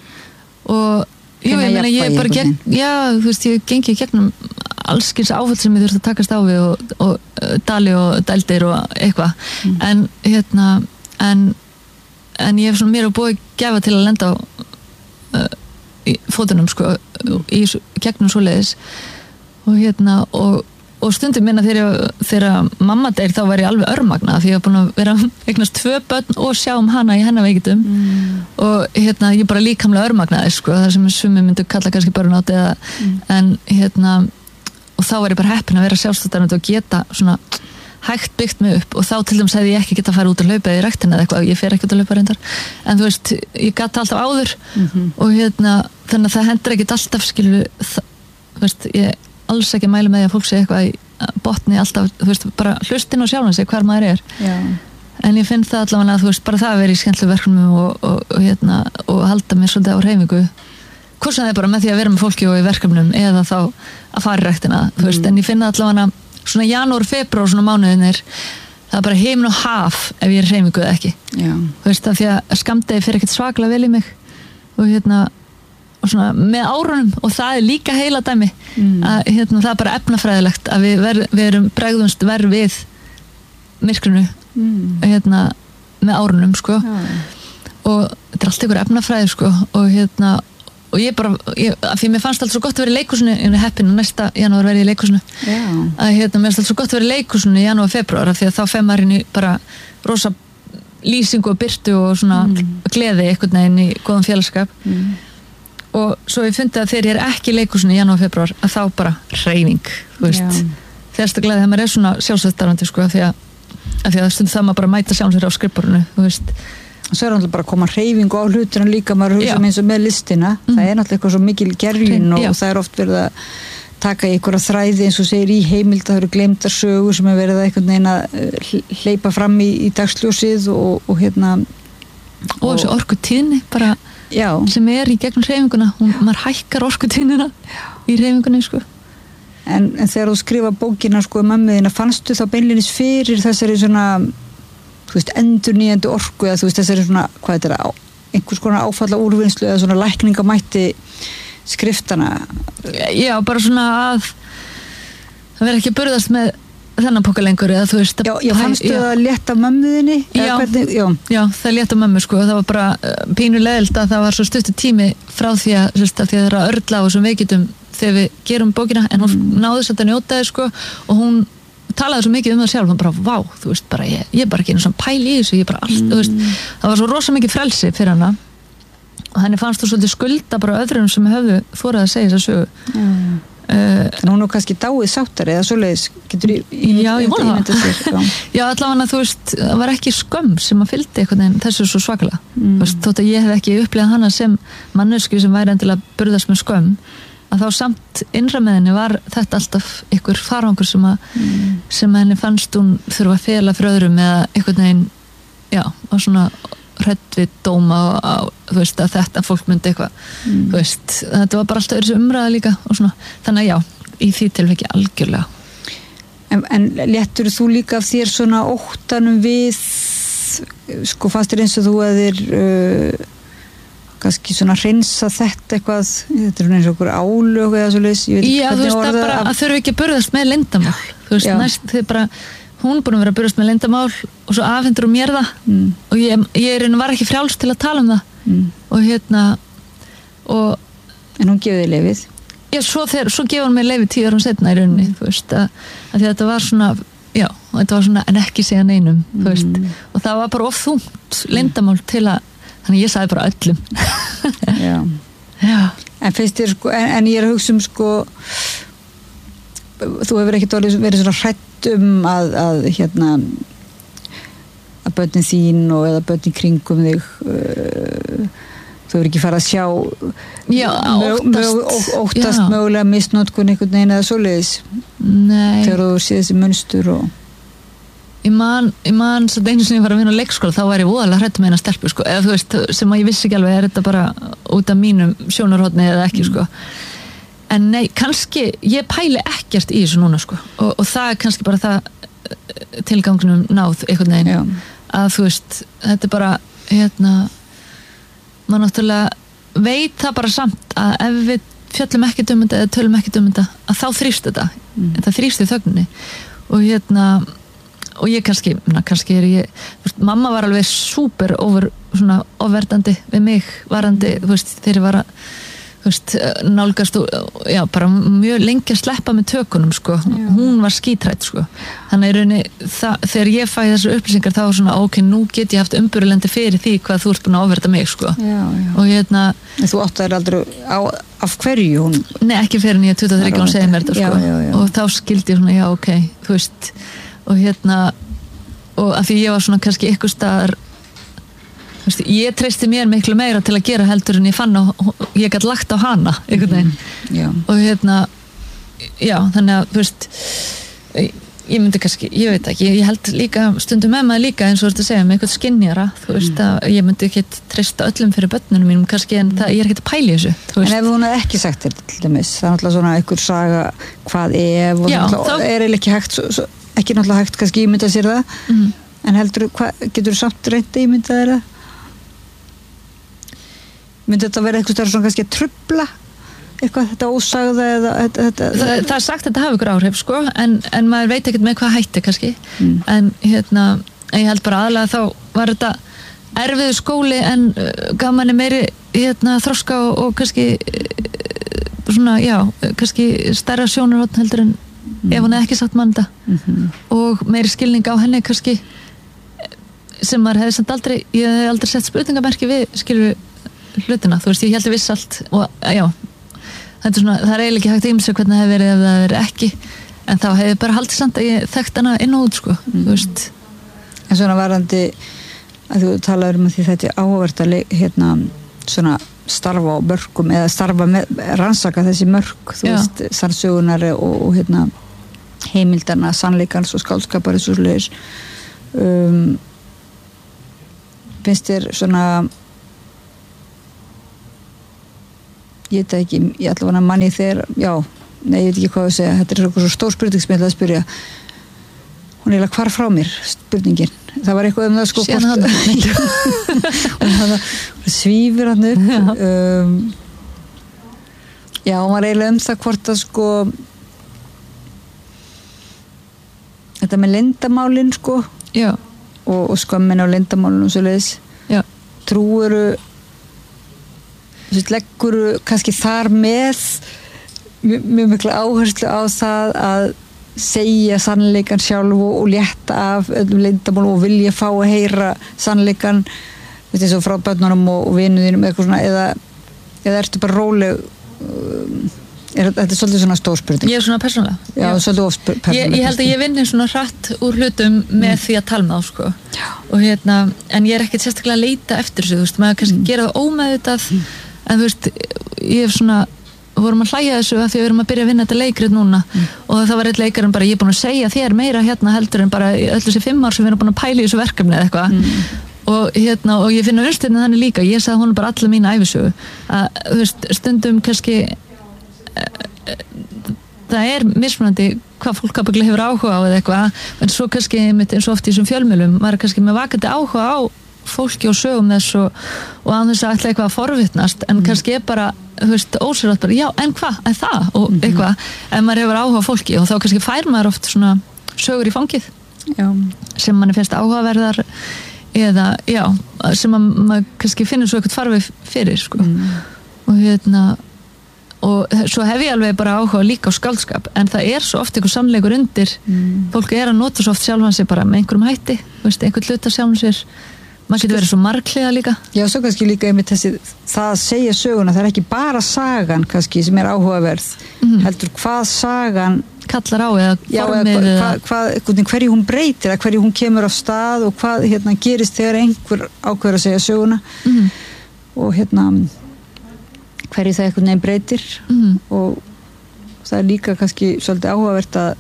Og, jú, ég meina, ég er bara gegn, já, þú veist, ég gengi gegnum allskins áfall sem ég þurfti að takast á við og, og uh, dali og dældir og eitthvað mm. en hérna en, en ég hef svona mér að búið gefa til að lenda á uh, í fótunum sko í gegnum svoleiðis og hérna og, og stundum minna þegar, þegar mamma deyr þá var ég alveg örmagna því ég hef búin að vera eignast tvö börn og sjá um hana í hennar veikitum mm. og hérna ég bara líkamlega örmagnaði sko það sem sumi myndu kalla kannski börnátt eða mm. en hérna og þá var ég bara heppin að vera sjálfstæðandi og geta svona hægt byggt mig upp og þá til dæmis hefði ég ekki geta að fara út að hlaupa í ræktina eða eitthvað, ég fer ekki út að hlaupa reyndar en þú veist, ég gata alltaf áður mm-hmm. og hérna, þannig að það hendur ekkit alltaf skilu, þú veist ég alls ekki mæli með því að fólk sé eitthvað í botni alltaf, þú veist, bara hlustin og sjálfan sig hvar maður er Já. En ég finn það allavega að þú veist, bara það að vera í skemmtlu verkefnum og, og, og hérna, og halda mér svolítið á hreyfingu hvort sem það er bara með því að vera með fólki og í verkefnum eða þá að fara í ræktina þú veist, mm. en ég finna allavega svona janúar, februar svona mánuðinir það er bara heiminn og haf ef ég er hreyfingu eða ekki Já. Þú veist, af því að skammdegi fyrir ekkert svaklega vel í mig og hérna og svona með árunum og það er líka heila dæmi mm. að hérna það er bara efnafræðilegt að við, ver, við erum bregðumst verð við myrkrinu mm. hérna með árunum sko Já. Og þetta er allt ykkur efnafræði sko og hérna og ég bara, ég, af því mér fannst allt svo gott að vera í leikhúsinu, ég er heppin og næsta janúar verði í leikhúsinu yeah. að hérna, mér fannst allt svo gott að vera í leikhúsinu í janúar, februar af því að þá fer maður inn í bara rosa lýsingu og byrtu og svona mm. gleði einhvern veginn í góðan félagskap mm. og svo ég fundi að þegar ég er ekki í leikhúsinu í janúar, februar að þá bara hreyfing, þú veist yeah. þeirsta gleði þegar maður er svona sjálfsvættarandi sko, af því að, af því að stundum það maður bara mæta sjálfsvættar á skrifborðinu, þú veist Svo er náttúrulega bara að koma hreyfingu á hlutina líka, maður hugsa eins og með listina, mm. það er náttúrulega eitthvað svo mikil gerjun og Já. Það er oft verið að taka í einhverja þræði eins og segir í heimild að það eru gleymdar sögur sem er verið að einhvern veginn að hleypa fram í, í dagsljósið og, og hérna og, og þessi orkutíðni bara já. Sem er í gegnum hreyfinguna hún, maður hækkar orkutíðnina í hreyfingunni sko. en, en þegar þú skrifa bókina sko mömmuðina, fannstu þá beinleinis fyrir þessari svona þú veist, endurnýjandi orku eða þú veist, þessari svona, hvað er þetta einhvers konar áfalla úrvinnslu eða svona lækningamætti skriftana? Já, bara svona að það verður ekki að burðast með þennan póka lengur eða þú veist Já, já fannstu það að létta mömmuðinni? Já, já. já, það létta mömmu sko það var bara uh, pínu leðilt að það var svo stuttur tími frá því að, sérst, að því að það er að örla á þessum veikitum þegar við gerum bókina en hún mm. náði samt að njóta þess sko og hún talaði svo mikið um það sjálf, hún bara, vá, þú veist bara, ég, ég er bara ekki einu svona pæl í þessu, ég bara allt, mm. þú veist, það var svo rosa mikið frelsi fyrir hana og henni fannst þú svolítið skulda bara öðrum sem höfðu þorað að segja þess að sögu. Mm. Uh, Þannig hún er kannski dáið sáttari eða svoleiðis, getur ég ímyndað Já, ég vona það. Já, já allavega þú veist, það var ekki skömm sem að fylgdi einhvern veginn þessu svo svakalega. Mm. Þú veist, þótt að ég hef ekki upplegað hana sem mannesku sem væri endilega burðast með skömm að þá samt innra með henni var þetta alltaf ykkur farangur sem að mm. sem henni fannst hún þurfa að fela fyrir öðrum eða einhvern veginn já, og svona hrædd við dóma og þú veist að þetta fólk myndi eitthvað mm. þú veist, þetta var bara alltaf þessu umræða líka og svona, þannig að já, í því tilviki algjörlega. En, en léttur þú líka af þér svona óttanum við sko fannst þér eins og þú að þér uh, kannski svona hreinsa þetta eitthvað þetta er eins og okkur álög eða svo leys Já, þú veist það bara að þurfa ekki að burðast með leyndamál, þú veist, já. Næst þið bara hún er búin að vera að burðast með leyndamál og svo afhendur hún mér það mm. og ég, ég var ekki frjáls til að tala um það mm. og hérna og En hún gefið þér leyfið? Já, svo, þegar, svo gefið hún mér leyfið tíu árum setna í rauninni, mm. þú veist að, að þetta var svona, já, þetta var svona en ekki segja neinum, mm. þú veist og það var bara of þungt leyndamál til að þannig ég sagði bara öllum Já. Já. En finnst þér sko en, en ég er að hugsa um sko þú hefur ekkert verið svona hrædd um að, að hérna að börnin þín og eða börnin kringum þig uh, þú hefur ekki farið að sjá já, óttast, mög, óttast mögulega misnotkun einhvern veginn eða svoleiðis Nei. Þegar þú sé þessi munstur og Ég man, ég man svo einu sem ég var að vinna á leikskóla þá var ég voðalega hrædd með eina stelpu sko, eða þú veist, sem að ég vissi ekki alveg er þetta bara út af mínum sjónarhorni eða ekki mm. sko en nei, kannski, ég pæli ekkert í þessu núna sko og, og það er kannski bara það tilgangunum náð einhvern veginn Já. Að þú veist, þetta er bara hérna maður náttúrulega veit það bara samt að ef við fjöllum ekkert um þetta eða tölum ekkert um þetta að þá þrýst þetta mm. þetta þrýst í þögninni og hérna og ég kannski, na, kannski er ég veist, mamma var alveg súper over svona ofverðandi við mig varandi, þú veist, þegar ég var að þú veist, nálgast og já, bara mjög lengi að sleppa með tökunum sko, já. Hún var skítrætt sko þannig er rauninni, það, þegar ég fæ þessu upplýsingar þá er svona, ok, nú get ég haft umburulendi fyrir því hvað þú ert búin að ofverða mig sko já, já. Og hérna en þú áttaðir aldrei á, af hverju hún Nei, ekki fyrir en ég tuttugu og þriggja hún segir mér þetta sko já, já, já. Og þá skildi ég svona, já, ok, þú veist og hérna og af því ég var svona kannski ykkur staðar þú veist, ég treysti mér miklu meira til að gera heldur en ég fann á ég gæti lagt á hana einhvern veginn mm, og hérna já, þannig að, þú veist ég myndi kannski, ég veit ekki ég held líka, stundum með maður líka eins og þú ert að segja með eitthvað skinnjara, þú veist mm. að ég myndi ekki treysta öllum fyrir börnunum mínum kannski en það, ég er ekki að pæla í þessu En ef hún hefði ekki sagt þér til dæmis það er náttúrulega svona einhver saga hvað ef og já, þá... er ekki hægt svo, svo, ekki náttúrulega hægt kannski ímynda sér það mm. en heldur, hva, getur þú samt reynt að ímynda þér það? Myndi þetta vera eitthvað svona kannski að trufla eitthvað þetta ósagða eða þetta, þetta, það, það er sagt að þetta hafi ykkur áhrif sko en, en maður veit ekkert með hvað hætti kannski mm. en hérna, ég held bara aðlega þá var þetta erfiðu skóli en uh, gaf manni meiri hérna þroska og, og kannski uh, svona, já, kannski stærra sjónarhorn heldur en mm. ef hún hefði ekki sagt mann þetta mm-hmm. og meiri skilning á henni kannski sem maður hefði samt aldrei ég hefði aldrei sett spurningamerki við skilur hlutina, þú veist, ég held að viss allt og já, þetta er svona það er eiginlega ekki hægt að ýmsa hvernig það hefði verið ef það hefði ekki, en þá hefði bara haldið samt að ég þekkt hana inn og út, sko mm. þú veist. En svona varandi að þú talaður um að því þetta er áhugavert að hérna, svona starfa á mörkum eða starfa með, rannsaka þessi mörk þú Já. veist, sannsögunar og, og hérna heimildarna, sannleikans og skáldskapar og svo leiðis um, finnst þér svona ég veit ekki, ég allavega manni þegar já, nei, ég veit ekki hvað að segja þetta er eitthvað svo stór spurning sem ég ætla að spyrja hún er eiginlega hvar frá mér spurningin, það var eitthvað um það sko Síðan og það svífur hann upp já. Um, já, hún var eiginlega um það hvort að sko þetta með leyndamálin sko já. og, og skömmin á leyndamálin og svo leiðis trúuru legguru kannski þar með mjög, mjög mikla áherslu á það að segja sannleikan sjálf og, og létta af öllum leyndamálum og vilja fá að heyra sannleikan veist, eins og frá börnunum og, og vinuðinum eitthvað svona eða, eða ertu bara róleg um, er, þetta er svolítið svona stór spurning ég er svona persónulega já, já. svolítið of persónulega ég, ég held að ég vinni svona hratt úr hlutum með mm. því að tala með þá sko. og hérna, en ég er ekkert sérstaklega að leita eftir þessu, þú veist, maður kannski mm. gera það ómeðvitað mm. en þú veist, ég hef svona við vorum að hlæja þessu að því við erum að byrja að vinna þetta leikrið núna mm. og það var eitt leikarinn bara ég er búin að segja þér meira hérna heldur en bara öll þessi fimm ár sem við erum búin að pæla í þessu verkefni eða eitthvað mm. og hérna, og ég finna unnstæðinu þannig líka ég sagði hún bara alla mína ævisögu að, þú veist, stundum kannski það er mismunandi hvað fólk ábygglega hefur áhuga á eða eitthvað en svo kannski eins og oft í þessum fjölmiðlum maður er kannski með vakandi áhuga á fólki og sögum þess og, og að þess að ætla eitthvað að forvitnast en mm. kannski er bara, þú veist, ósýrætt bara já, en hvað, en það og mm-hmm. eitthvað en maður hefur áhuga á fólki og þá kannski fær maður oft svona sögur í fangið já. Sem manni finnst áhugaverðar eða, já, sem að maður kannski finnur svo eitthvað farfið fyrir sko. mm. og hérna og svo hef ég alveg bara áhuga líka á skáldskap en það er svo oft einhver sannleikur undir mm. fólk er að nota svo oft sjálfan sig bara með einhverjum hætti, veist, einhvern hluta sjálfan sér maður getur verið svo margliða líka já, svo kannski líka einmitt þessi það að segja söguna, það er ekki bara sagan kannski sem er áhugaverð mm. heldur hvað sagan kallar á eða já, formið eða, eða hvað, hvað, hverju hún breytir eða hverju hún kemur á stað og hvað hérna, gerist þegar einhver ákveður að segja söguna mm. og hérna hverju það einhvern veginn breytir mm. og það er líka kannski svolítið áhugavert að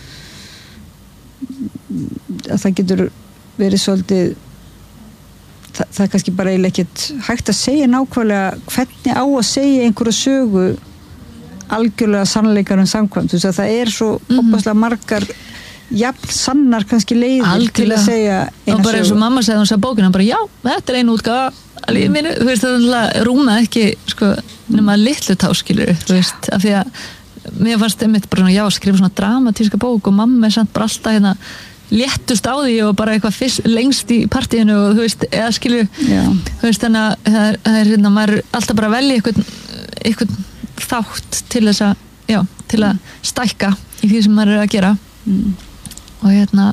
að það getur verið svolítið það, það er kannski bara eiginlega ekkert hægt að segja nákvæmlega hvernig á að segja einhverja sögu algjörlega sannleikarum samkvæmt, þú veist að það er svo mm. opaslega margar jafn sannar kannski leiðir algjörlega. Til að segja eina sögu og bara eins og mamma segði hún sagði bókina bara já, þetta er einu útgáfa alveg mm. mínu, þú veist það rúma ekki sko, nema litlu táskilur þú veist, af því að mér fannst einmitt bara já, skrifa svona dramatíska bók og mamma er samt bara alltaf hérna léttust á því og bara eitthvað fyrst, lengst í partíinu og þú veist, eða skilju þú veist, þannig að það er, það er hérna, maður er alltaf bara að velja eitthvað, eitthvað þátt til þess að já, til að stækka í því sem maður er að gera mm. og hérna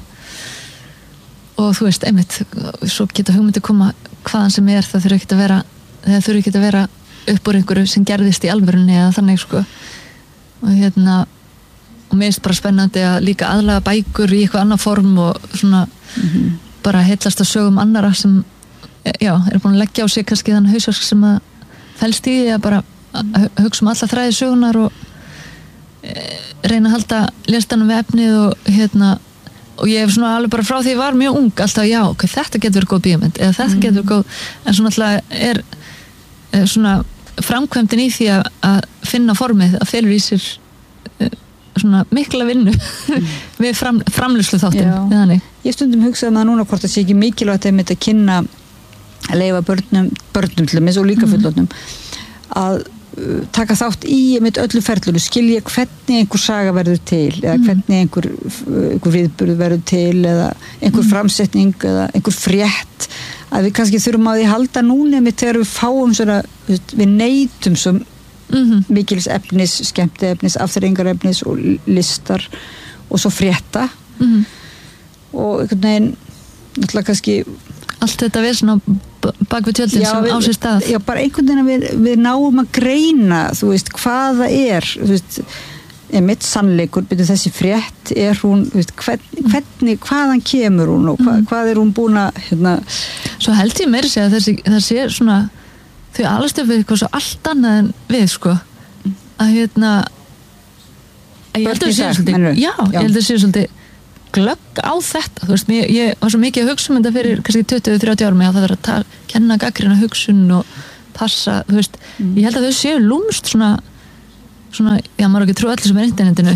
og þú veist, einmitt, svo geta hugmyndi koma hvaðan sem er, það þurfi ekki að vera það þurfi ekki að vera upp úr einhverju sem gerðist í alvörunni eða þannig sko og hérna og mér finnst bara spennandi að líka aðlaga bækur í eitthvað annað form og svona mm-hmm. bara heillast að sögum annara sem já, er búin að leggja á sig kannski þann hausverk sem að felst í því að bara að hugsa um alla þræði sögunar og e, reyna að halda listanum við efnið og hérna og ég hef svona alveg bara frá því ég var mjög ung alltaf já, ok, þetta getur verið góð bíómynd eða þetta mm. getur verið góð, en svona alltaf er, er svona framkvæmdin í því að, að finna formið að felur í sér e, svona mikla vinnu mm. við fram, framlýslu þáttum ég stundum hugsaði maður núna hvort það sé ekki mikilvægt að mitt að kynna að leifa börnum, börnum til þess og líka fullorðnum að uh, taka þátt í mitt öllu ferlunu, skilja hvernig einhver saga verður til eða hvernig einhver, einhver viðburð verður til eða einhver mm. framsetning eða einhver frétt að við kannski þurfum að því halda núna mitt þegar við fáum svona, við neytum svo mm-hmm. mikils efnis, skemmti efnis, afþreyingar efnis og listar og svo frétta mm-hmm. og einhvern veginn náttúrulega kannski allt þetta við svona bak við tjöldin já, sem við, á sér stað já, bara einhvern veginn við, við náum að greina þú veist, hvað það er þú veist, er mitt sannleikur byrju þessi frétt, er hún þú veist, hvernig, hvernig, hvaðan kemur hún og hva, mm. hvað er hún búin að hérna svo held ég meira segja að þessi, þessi er svona þau alast upp við eitthvað svo allt annað en við sko að hérna að ég held að það sé svolítið já, já, ég held að það sé svolítið glögg á þetta, þú veist, ég, ég var svo mikið að hugsa um þetta fyrir kannski tuttugu til þrjátíu árum að það verður að ta- kenna gagnrýna hugsun og passa, þú veist, mm. ég held að þau séu lúmst svona, svona já, maður ekki trú allir sem er internetinu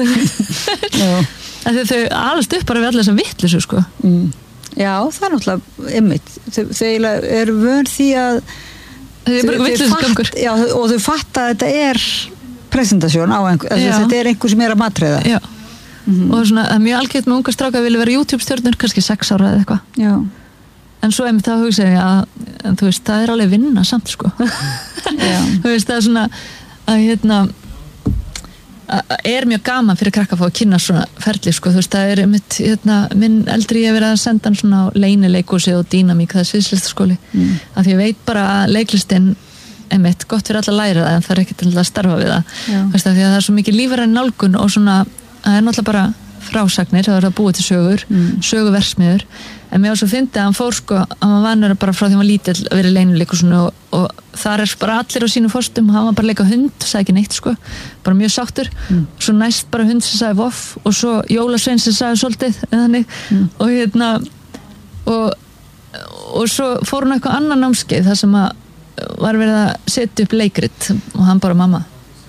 að þau alast upp bara við allir þess að vitleysu sko mm. Já, það er náttúrulega ymmit, þau, þau eru vön því að þau er bara vitleysusgangur já, og þau fatta að þetta er presentasjón á einhver, þetta er einhver sem er að matreiða já Mm-hmm. og svona, það er mjög algjört með unga stráka að vilja vera YouTube-stjörnur, kannski sex ára eða eitthvað já. En svo einmitt þá hugsa ég að, að þú veist, það er alveg vinna samt sko þú veist, það er svona að hérna að er mjög gaman fyrir krakka að fá að kynna svona ferli sko, þú veist, það er einmitt hérna, minn eldri ég verið að senda hann svona á leynileikhúsi og dýnamík, það er sviðslistaskóli mm. af því ég veit bara að leiklistin einmitt, gott fyrir alla að læra það en það er ekki til að starfa við það, þú veist, af því að það er svo mikið lífræn nálgun og svona það er náttúrulega bara frásagnir, það er að búa til sögur mm. söguversmiður, en mér var svo fyndið að hann fór sko, að hann vanur bara frá því hann var lítill að vera í leynileikhúsinu og, og þar er bara allir á sínu fórstum og hann var bara að leika hund, sagði ekki neitt sko bara mjög sáttur, mm. svo næst bara hund sem sagði voff og svo jólasvein sem sagði svolítið, þannig mm. og hérna og, og svo fór hann eitthvað annan námskeið þar sem að var verið að setja upp leikrit og hann bara mamma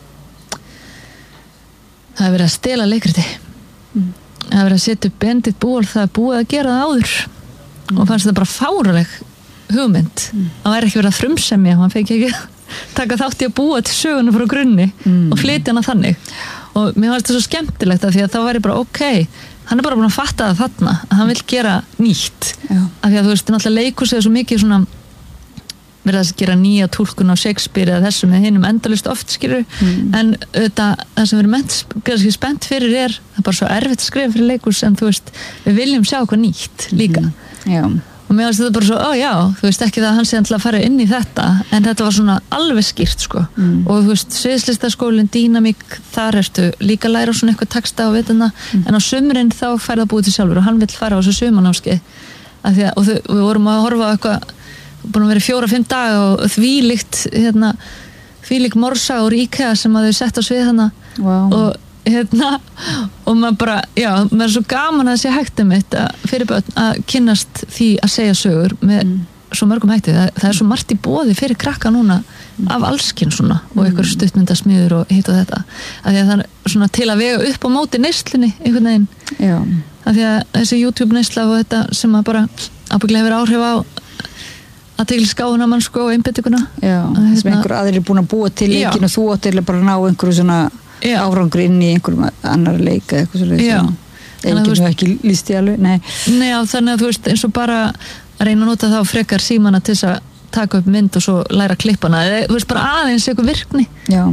það er verið að stela leikriti mm. það er verið að setja upp bendit ból það er búið að gera það áður mm. og fannst það bara fáraleg hugmynd mm. það væri ekki verið að frumsemja hann fekk ekki taka þátt í að búa til söguna frá grunni mm. og flytja hana þannig og mér fannst það svo skemmtilegt að því að það væri bara ok hann er bara búin að fatta það þarna að hann vil gera nýtt Já. Af því að þú veist, náttúrulega leikhúsið er svo mikið svona verið að gera nýja túlkun á Shakespeare eða þessu með hinum endalist oft skilur mm. en auðvitað það sem við erum menn spennt fyrir er það er bara svo erfitt að skrifa fyrir leikhús en þú veist, við viljum sjá eitthvað nýtt líka mm. og mér finnst þetta bara svo, ó já, þú veist ekki það hann sé að fara inn í þetta en þetta var svona alveg skýrt sko mm. og þú veist, sviðslistaskólinn, dýnamík þar ertu líka að læra svona eitthvað texta og vituna, mm. en á sumrin þá fær það búið til sjálfur og hann vill fara á þessu sumanámskeið og þau, við vorum að horfa á eitthvað búin að vera fjóra, fimm daga og þvílíkt hérna, þvílík morsa úr IKEA sem að þau sett á svið hana wow. og hérna og maður bara, já, maður er svo gaman að sé hægt um þetta fyrir börn að kynnast því að segja sögur með mm. svo mörgum hætti, það, það er svo margt í boði fyrir krakka núna mm. af allskinn svona mm. og einhver stuttmyndasmiður og hitt og þetta af því að það er svona til að vega upp á móti neyslunni einhvern veginn já. Af því að þessi YouTube neysla og þetta sem að bara ábyggilega hefur áhrif á að til skána mann sko og einbyttinguna já, þess að einhver aðrir er búin að búa til leikin og þú átt bara að ná einhverju svona já. Árangri inn í einhverjum annar leik eða eitthvað svona enginn hefur ekki líst í alveg nei. Nei, já, þannig að þú veist eins og bara að reyna að nota þá frekar símana til þess að taka upp mynd og svo læra klippana eða þú veist bara aðeins eitthvað virkni já.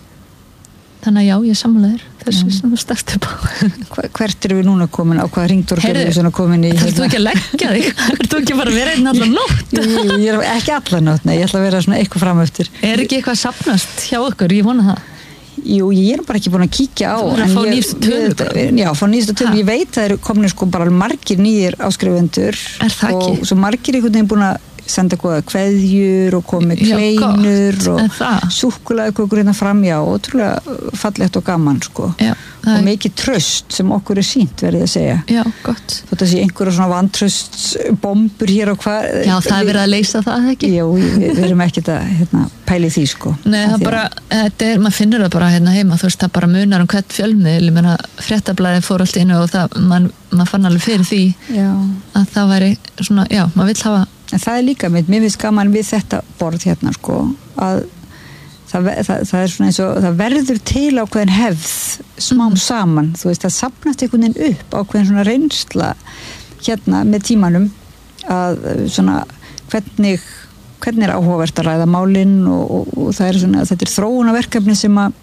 Þannig að já, ég sammála þér þessu sem þú stakst upp á Hvert erum við núna komin á hvaða ringdorf erum við svona komin í Það er þú ekki að leggja þig Það er þú ekki bara að vera einn allar nótt Jú, jú, ég er ekki allar nótt, nei, ég ætla að vera svona eitthvað fram eftir Er ekki eitthvað safnast hjá okkur, ég vona það Jú, ég er bara ekki búin að kíkja á Þú verður að fá nýjastu tölur Já, fá nýjastu tölur, ég veit að það eru komin sko bara margir nýjir áskrifendur Er það ekki? Og svo margir einhvern veginn búin að senda góða kveðjur og komið kleinur og súkkulaðikökur hérna fram, já, ótrúlega fallegt og gaman, sko. Já, og mikið tröst sem okkur er sýnt, verið að segja. Já, gott. Þótt að sé einhverja svona vantröstsbombur hér og hvað. Já, það er verið að leysa það, ekki? Já, við, við erum ekkert að hérna, pæli því, sko. Nei, það bara, þetta er, maður finnur það bara hérna heima, þú veist, það bara munar um hvert fjölmiðl, ég meina, fréttablaðið fór allt innu og það, mann, maður fann alveg fyrir því já. Að það væri svona, já, maður vill hafa En það er líka mitt, mér finnst gaman við þetta borð hérna sko, að það, það, það er svona eins og, það verður til ákveðin hefð smám mm. saman, þú veist, það safnast einhvern veginn upp ákveðin svona reynsla hérna með tímanum að svona hvernig, hvernig er áhugavert að ræða málin og, og, og það er svona, þetta er þróunarverkefni sem að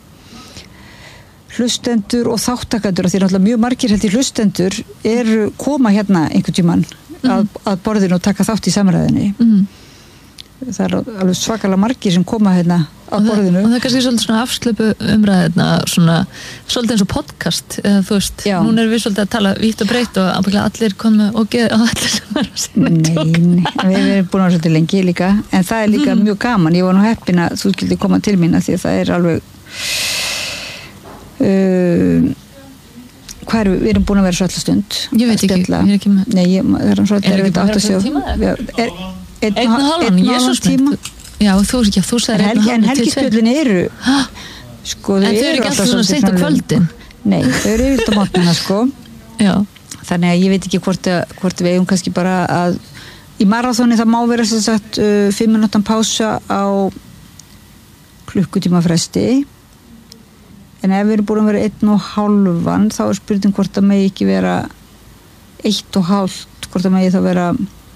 hlustendur og þáttakendur, því náttúrulega mjög margir held í hlustendur eru koma hérna einhvern tímann Að, að borðinu og taka þátt í samræðinni mm. það er alveg svakalega margir sem koma hérna á á borðinu. Og það er kannski svolítið svona afslöpu umræðina, svona, svolítið eins og podcast, eða þú veist, Já. núna erum við svolítið að tala vítt og breytt og ábygglega allir komu og geða á allir sem er að sinna Nei, nei, við erum búin að svolítið lengi líka, en það er líka mm. mjög gaman. Ég var nú heppin að þú skildi koma til mín að því að það er alveg uh, hvað er við, við erum búin að vera svo alltaf stund. Ég veit ekki, ég er ekki með. Nei, ég, það er svo Er ekki búin að vera svo tíma? Einn og halvan, ég er svo spennt. Já, þú, já, þú sagðir einn og En halvan til tveir. helgispjöllin eru sko, En þau eru ekki alltaf svona seint á kvöldin. Nei, þau eru yfirleitt á morgnana sko. Já. Þannig að ég veit ekki hvort, að, hvort við eigum kannski bara að í marathoni það má vera sem sagt uh, fimm minútan pása á klukkutíma fresti, en ef við erum búin að vera einn og hálfan þá er spurning hvort það megi ekki vera eitt og hálft, hvort það megi þá vera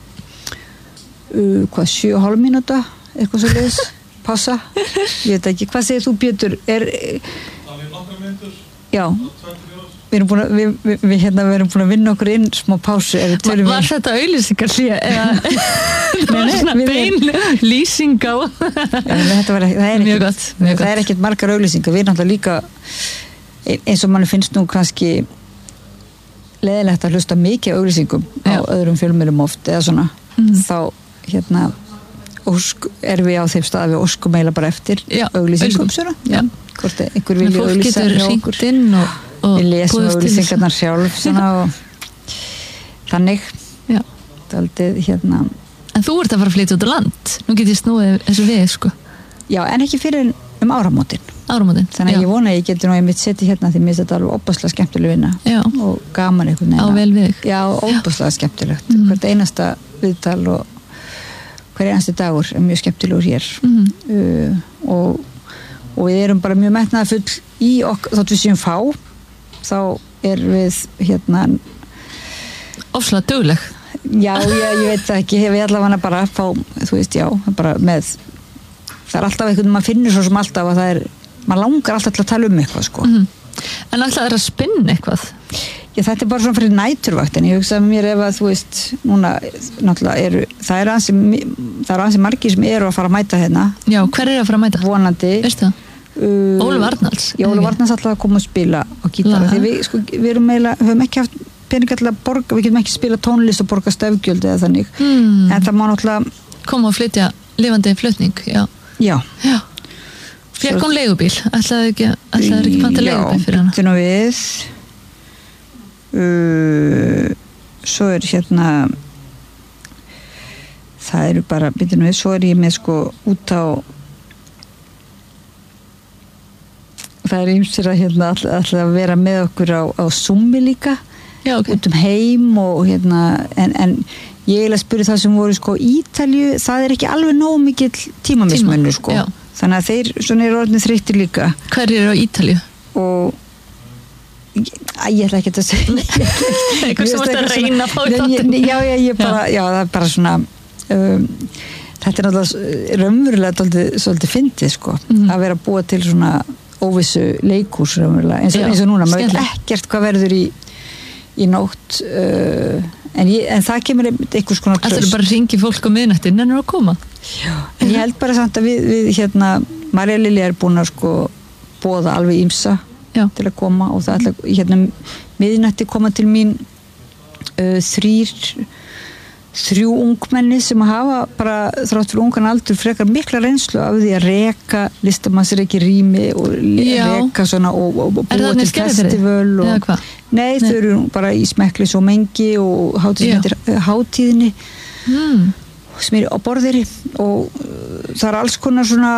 uh, hvað, sjö og hálf mínúta eitthvað svo leiðis, pása ég veit ekki, hvað segir þú Pétur? Er, það er nokkra myndur já Við erum búin að, við, við, við, hérna, við erum búin að vinna okkur inn smá pásu. Var, var þetta auglýsingar hlýja eða það var svona bein lýsing á? Ja, þetta var, það er mjög gott. Það er ekkert margar auglýsingar. Við erum náttúrulega líka, eins og manni finnst nú kannski leiðilegt að hlusta mikið auglýsingum á Já. öðrum fjölmiðlum oft, eða svona, mm. þá hérna ósk, er við á þeim stað við óskum eiginlega bara eftir Já, auglýsingum. Svona. Já. Hvort einhver vilja auglýsa hjá okkur. Og við lesum auglýsingarnar sjálf svona, og þannig Já. Daldið, hérna. En þú ert að fara að flytja út á land nú get ég snúið þessu við sko. Já, en ekki fyrir um áramótin áramótin þannig að Já. ég vona að ég geti nú einmitt setið hérna því mér finnst þetta alveg óbúslega skemmtileg vinna Já. og gaman einhvern veginn á vel við Já, óbúslega skemmtilegt mm. hvert einasta viðtal og hver einasti dagur er mjög skemmtilegur hér mm. uh, og, og við erum bara mjög metnaðarfull í okkur þótt við séum fá þá er við hérna ofslega dugleg já, ég, ég veit það ekki, við allavega bara fá, þú veist, já, bara með það er alltaf eitthvað, maður finnur svo sem alltaf að það er, maður langar alltaf til að tala um eitthvað sko. Mm. En alltaf er að spinna eitthvað Já, þetta er bara svona fyrir næturvakt en ég hugsaði með mér ef að þú veist núna, náttúrulega eru það er ansi, það er ansi margir sem eru að fara að mæta hérna Já, hver er að fara að mæta? Vonandi Veistu það? Uh, Ólaf Arnalds Já, Ólaf Arnalds alltaf að koma og spila á gítara því við, sko, við erum eiginlega, höfum ekki haft pening alltaf að borga, við getum ekki spila tónlist og borga stefgjöld eða þannig hmm. en það má náttúrulega koma og flytja lifandi flutning Já, Já, Já. Fékk hún leigubíl, ætlaði ekki ætlaði ekki panta leigubíl fyrir hana Já, bíddu nú við uh, svo er hérna það eru bara, bíddu nú við svo er ég með sko út á það er ýmsir að hérna alltaf að vera með okkur á, á Zoomi líka Já, okay. út um heim og hérna en, en ég eiginlega spurði það sem voru sko Ítalju, það er ekki alveg nóg mikill tímamismunur sko Já. þannig að þeir svona eru orðin þreyttir líka Hver eru á Ítalju? og ég, ég ætla ekki að segja eitthvað sem varst að reyna að fá í þáttum já, já, ég bara, já, það er bara svona um, þetta er náttúrulega raunverulega svolítið, svolítið fyndið sko mm. að vera að búa til svona óvissu leikús eins, eins og núna, maður veit ekkert hvað verður í, í nótt uh, en, ég, en það kemur einhvers konar tröst. Það er bara að ringi fólk á miðnætti en er að koma Já, en ég held bara samt að við, við hérna, Marja Lilja er búin að sko boða alveg ýmsa Já. Til að koma og það ætla hérna miðnætti koma til mín uh, þrýr þrjú ungmenni sem hafa bara þrátt fyrir ungan aldur frekar mikla reynslu af því að reka listamannsreiki rými og Já. reka svona og, og, og búa til festival og, nei, nei, þau eru bara í Smeklis og Mengi og hátíð, hátíðinni mm. sem er á Borðeyri og það er alls konar svona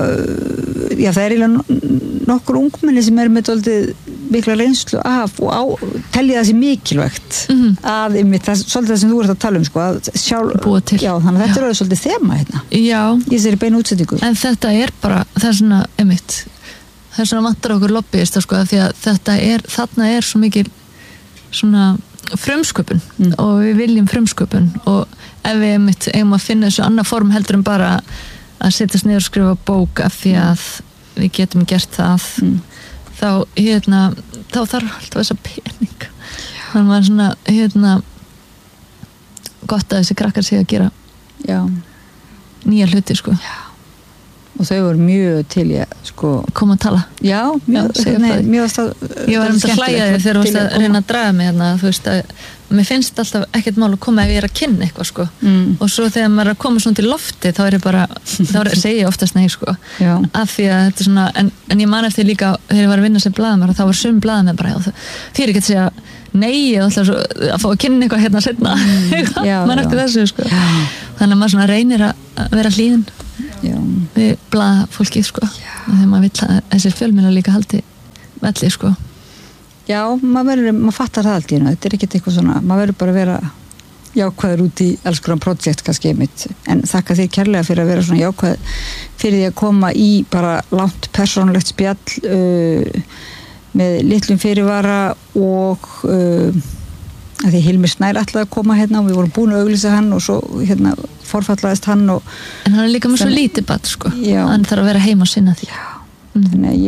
já, það er eiginlega nokkur ungmenni sem er með dálítið mikla reynslu af og á, telja það sér mikilvægt mm. að einmitt, það er svolítið það sem þú ert að tala um sko, að sjálf, búa til já, þannig að þetta já. er alveg svolítið þema hérna Já. Ég sér í beinu útsetningu En þetta er bara, það er svona einmitt, það er svona vantar okkur lobbyista sko, því að þetta er, þarna er svo mikil svona frumsköpun mm. og við viljum frumsköpun og ef við einmitt eigum að finna þessu annað form heldur en bara að setjast niður og skrifa bók af því að við getum gert það mm. þá, hérna, þá þarf alltaf þessa pening þannig að maður svona, hérna gott að þessi krakkar sé að gera Já. nýja hluti, sko Já. og þau voru mjög til ég sko koma að tala. Já, mjög, Já, segja nei, frá því. mjög stað, Ég var um að hlæja þig þegar þú varst að reyna að draga mig hérna, þú veist að mér finnst alltaf ekkert mál að koma ef ég er að kynna eitthvað sko mm. og svo þegar maður er að koma svona til lofti þá er ég bara, þá er, segi ég oftast nei sko Já. af því að þetta er svona en, en ég man eftir líka þegar ég var að vinna sem blaðamaður þá var sum blaðamenn bara, því er ekki að segja nei, ég ætla svo, að fá að kynna eitthvað hérna setna mm. mann eftir þessu sko já. Þannig að maður svona reynir að vera hlýðin Já. við blaðafólkið sko þegar maður vill að þessir fjölmiðlar líka haldi velli sko. Já, maður verður, maður fattar það allt í hérna, þetta er ekkert eitthvað svona, maður verður bara að vera jákvæður út í alls konar projekt kannski mitt, en þakka þér kærlega fyrir að vera svona jákvæð fyrir því að koma í bara langt persónulegt spjall uh, með litlum fyrirvara og uh, að því Hilmir Snær ætlaði að koma hérna og við vorum búin að auglýsa hann og svo hérna forfallaðist hann og en hann er líka með svo lítið batt sko Já. Hann þarf að vera heima og sinna því Já, þannig að ég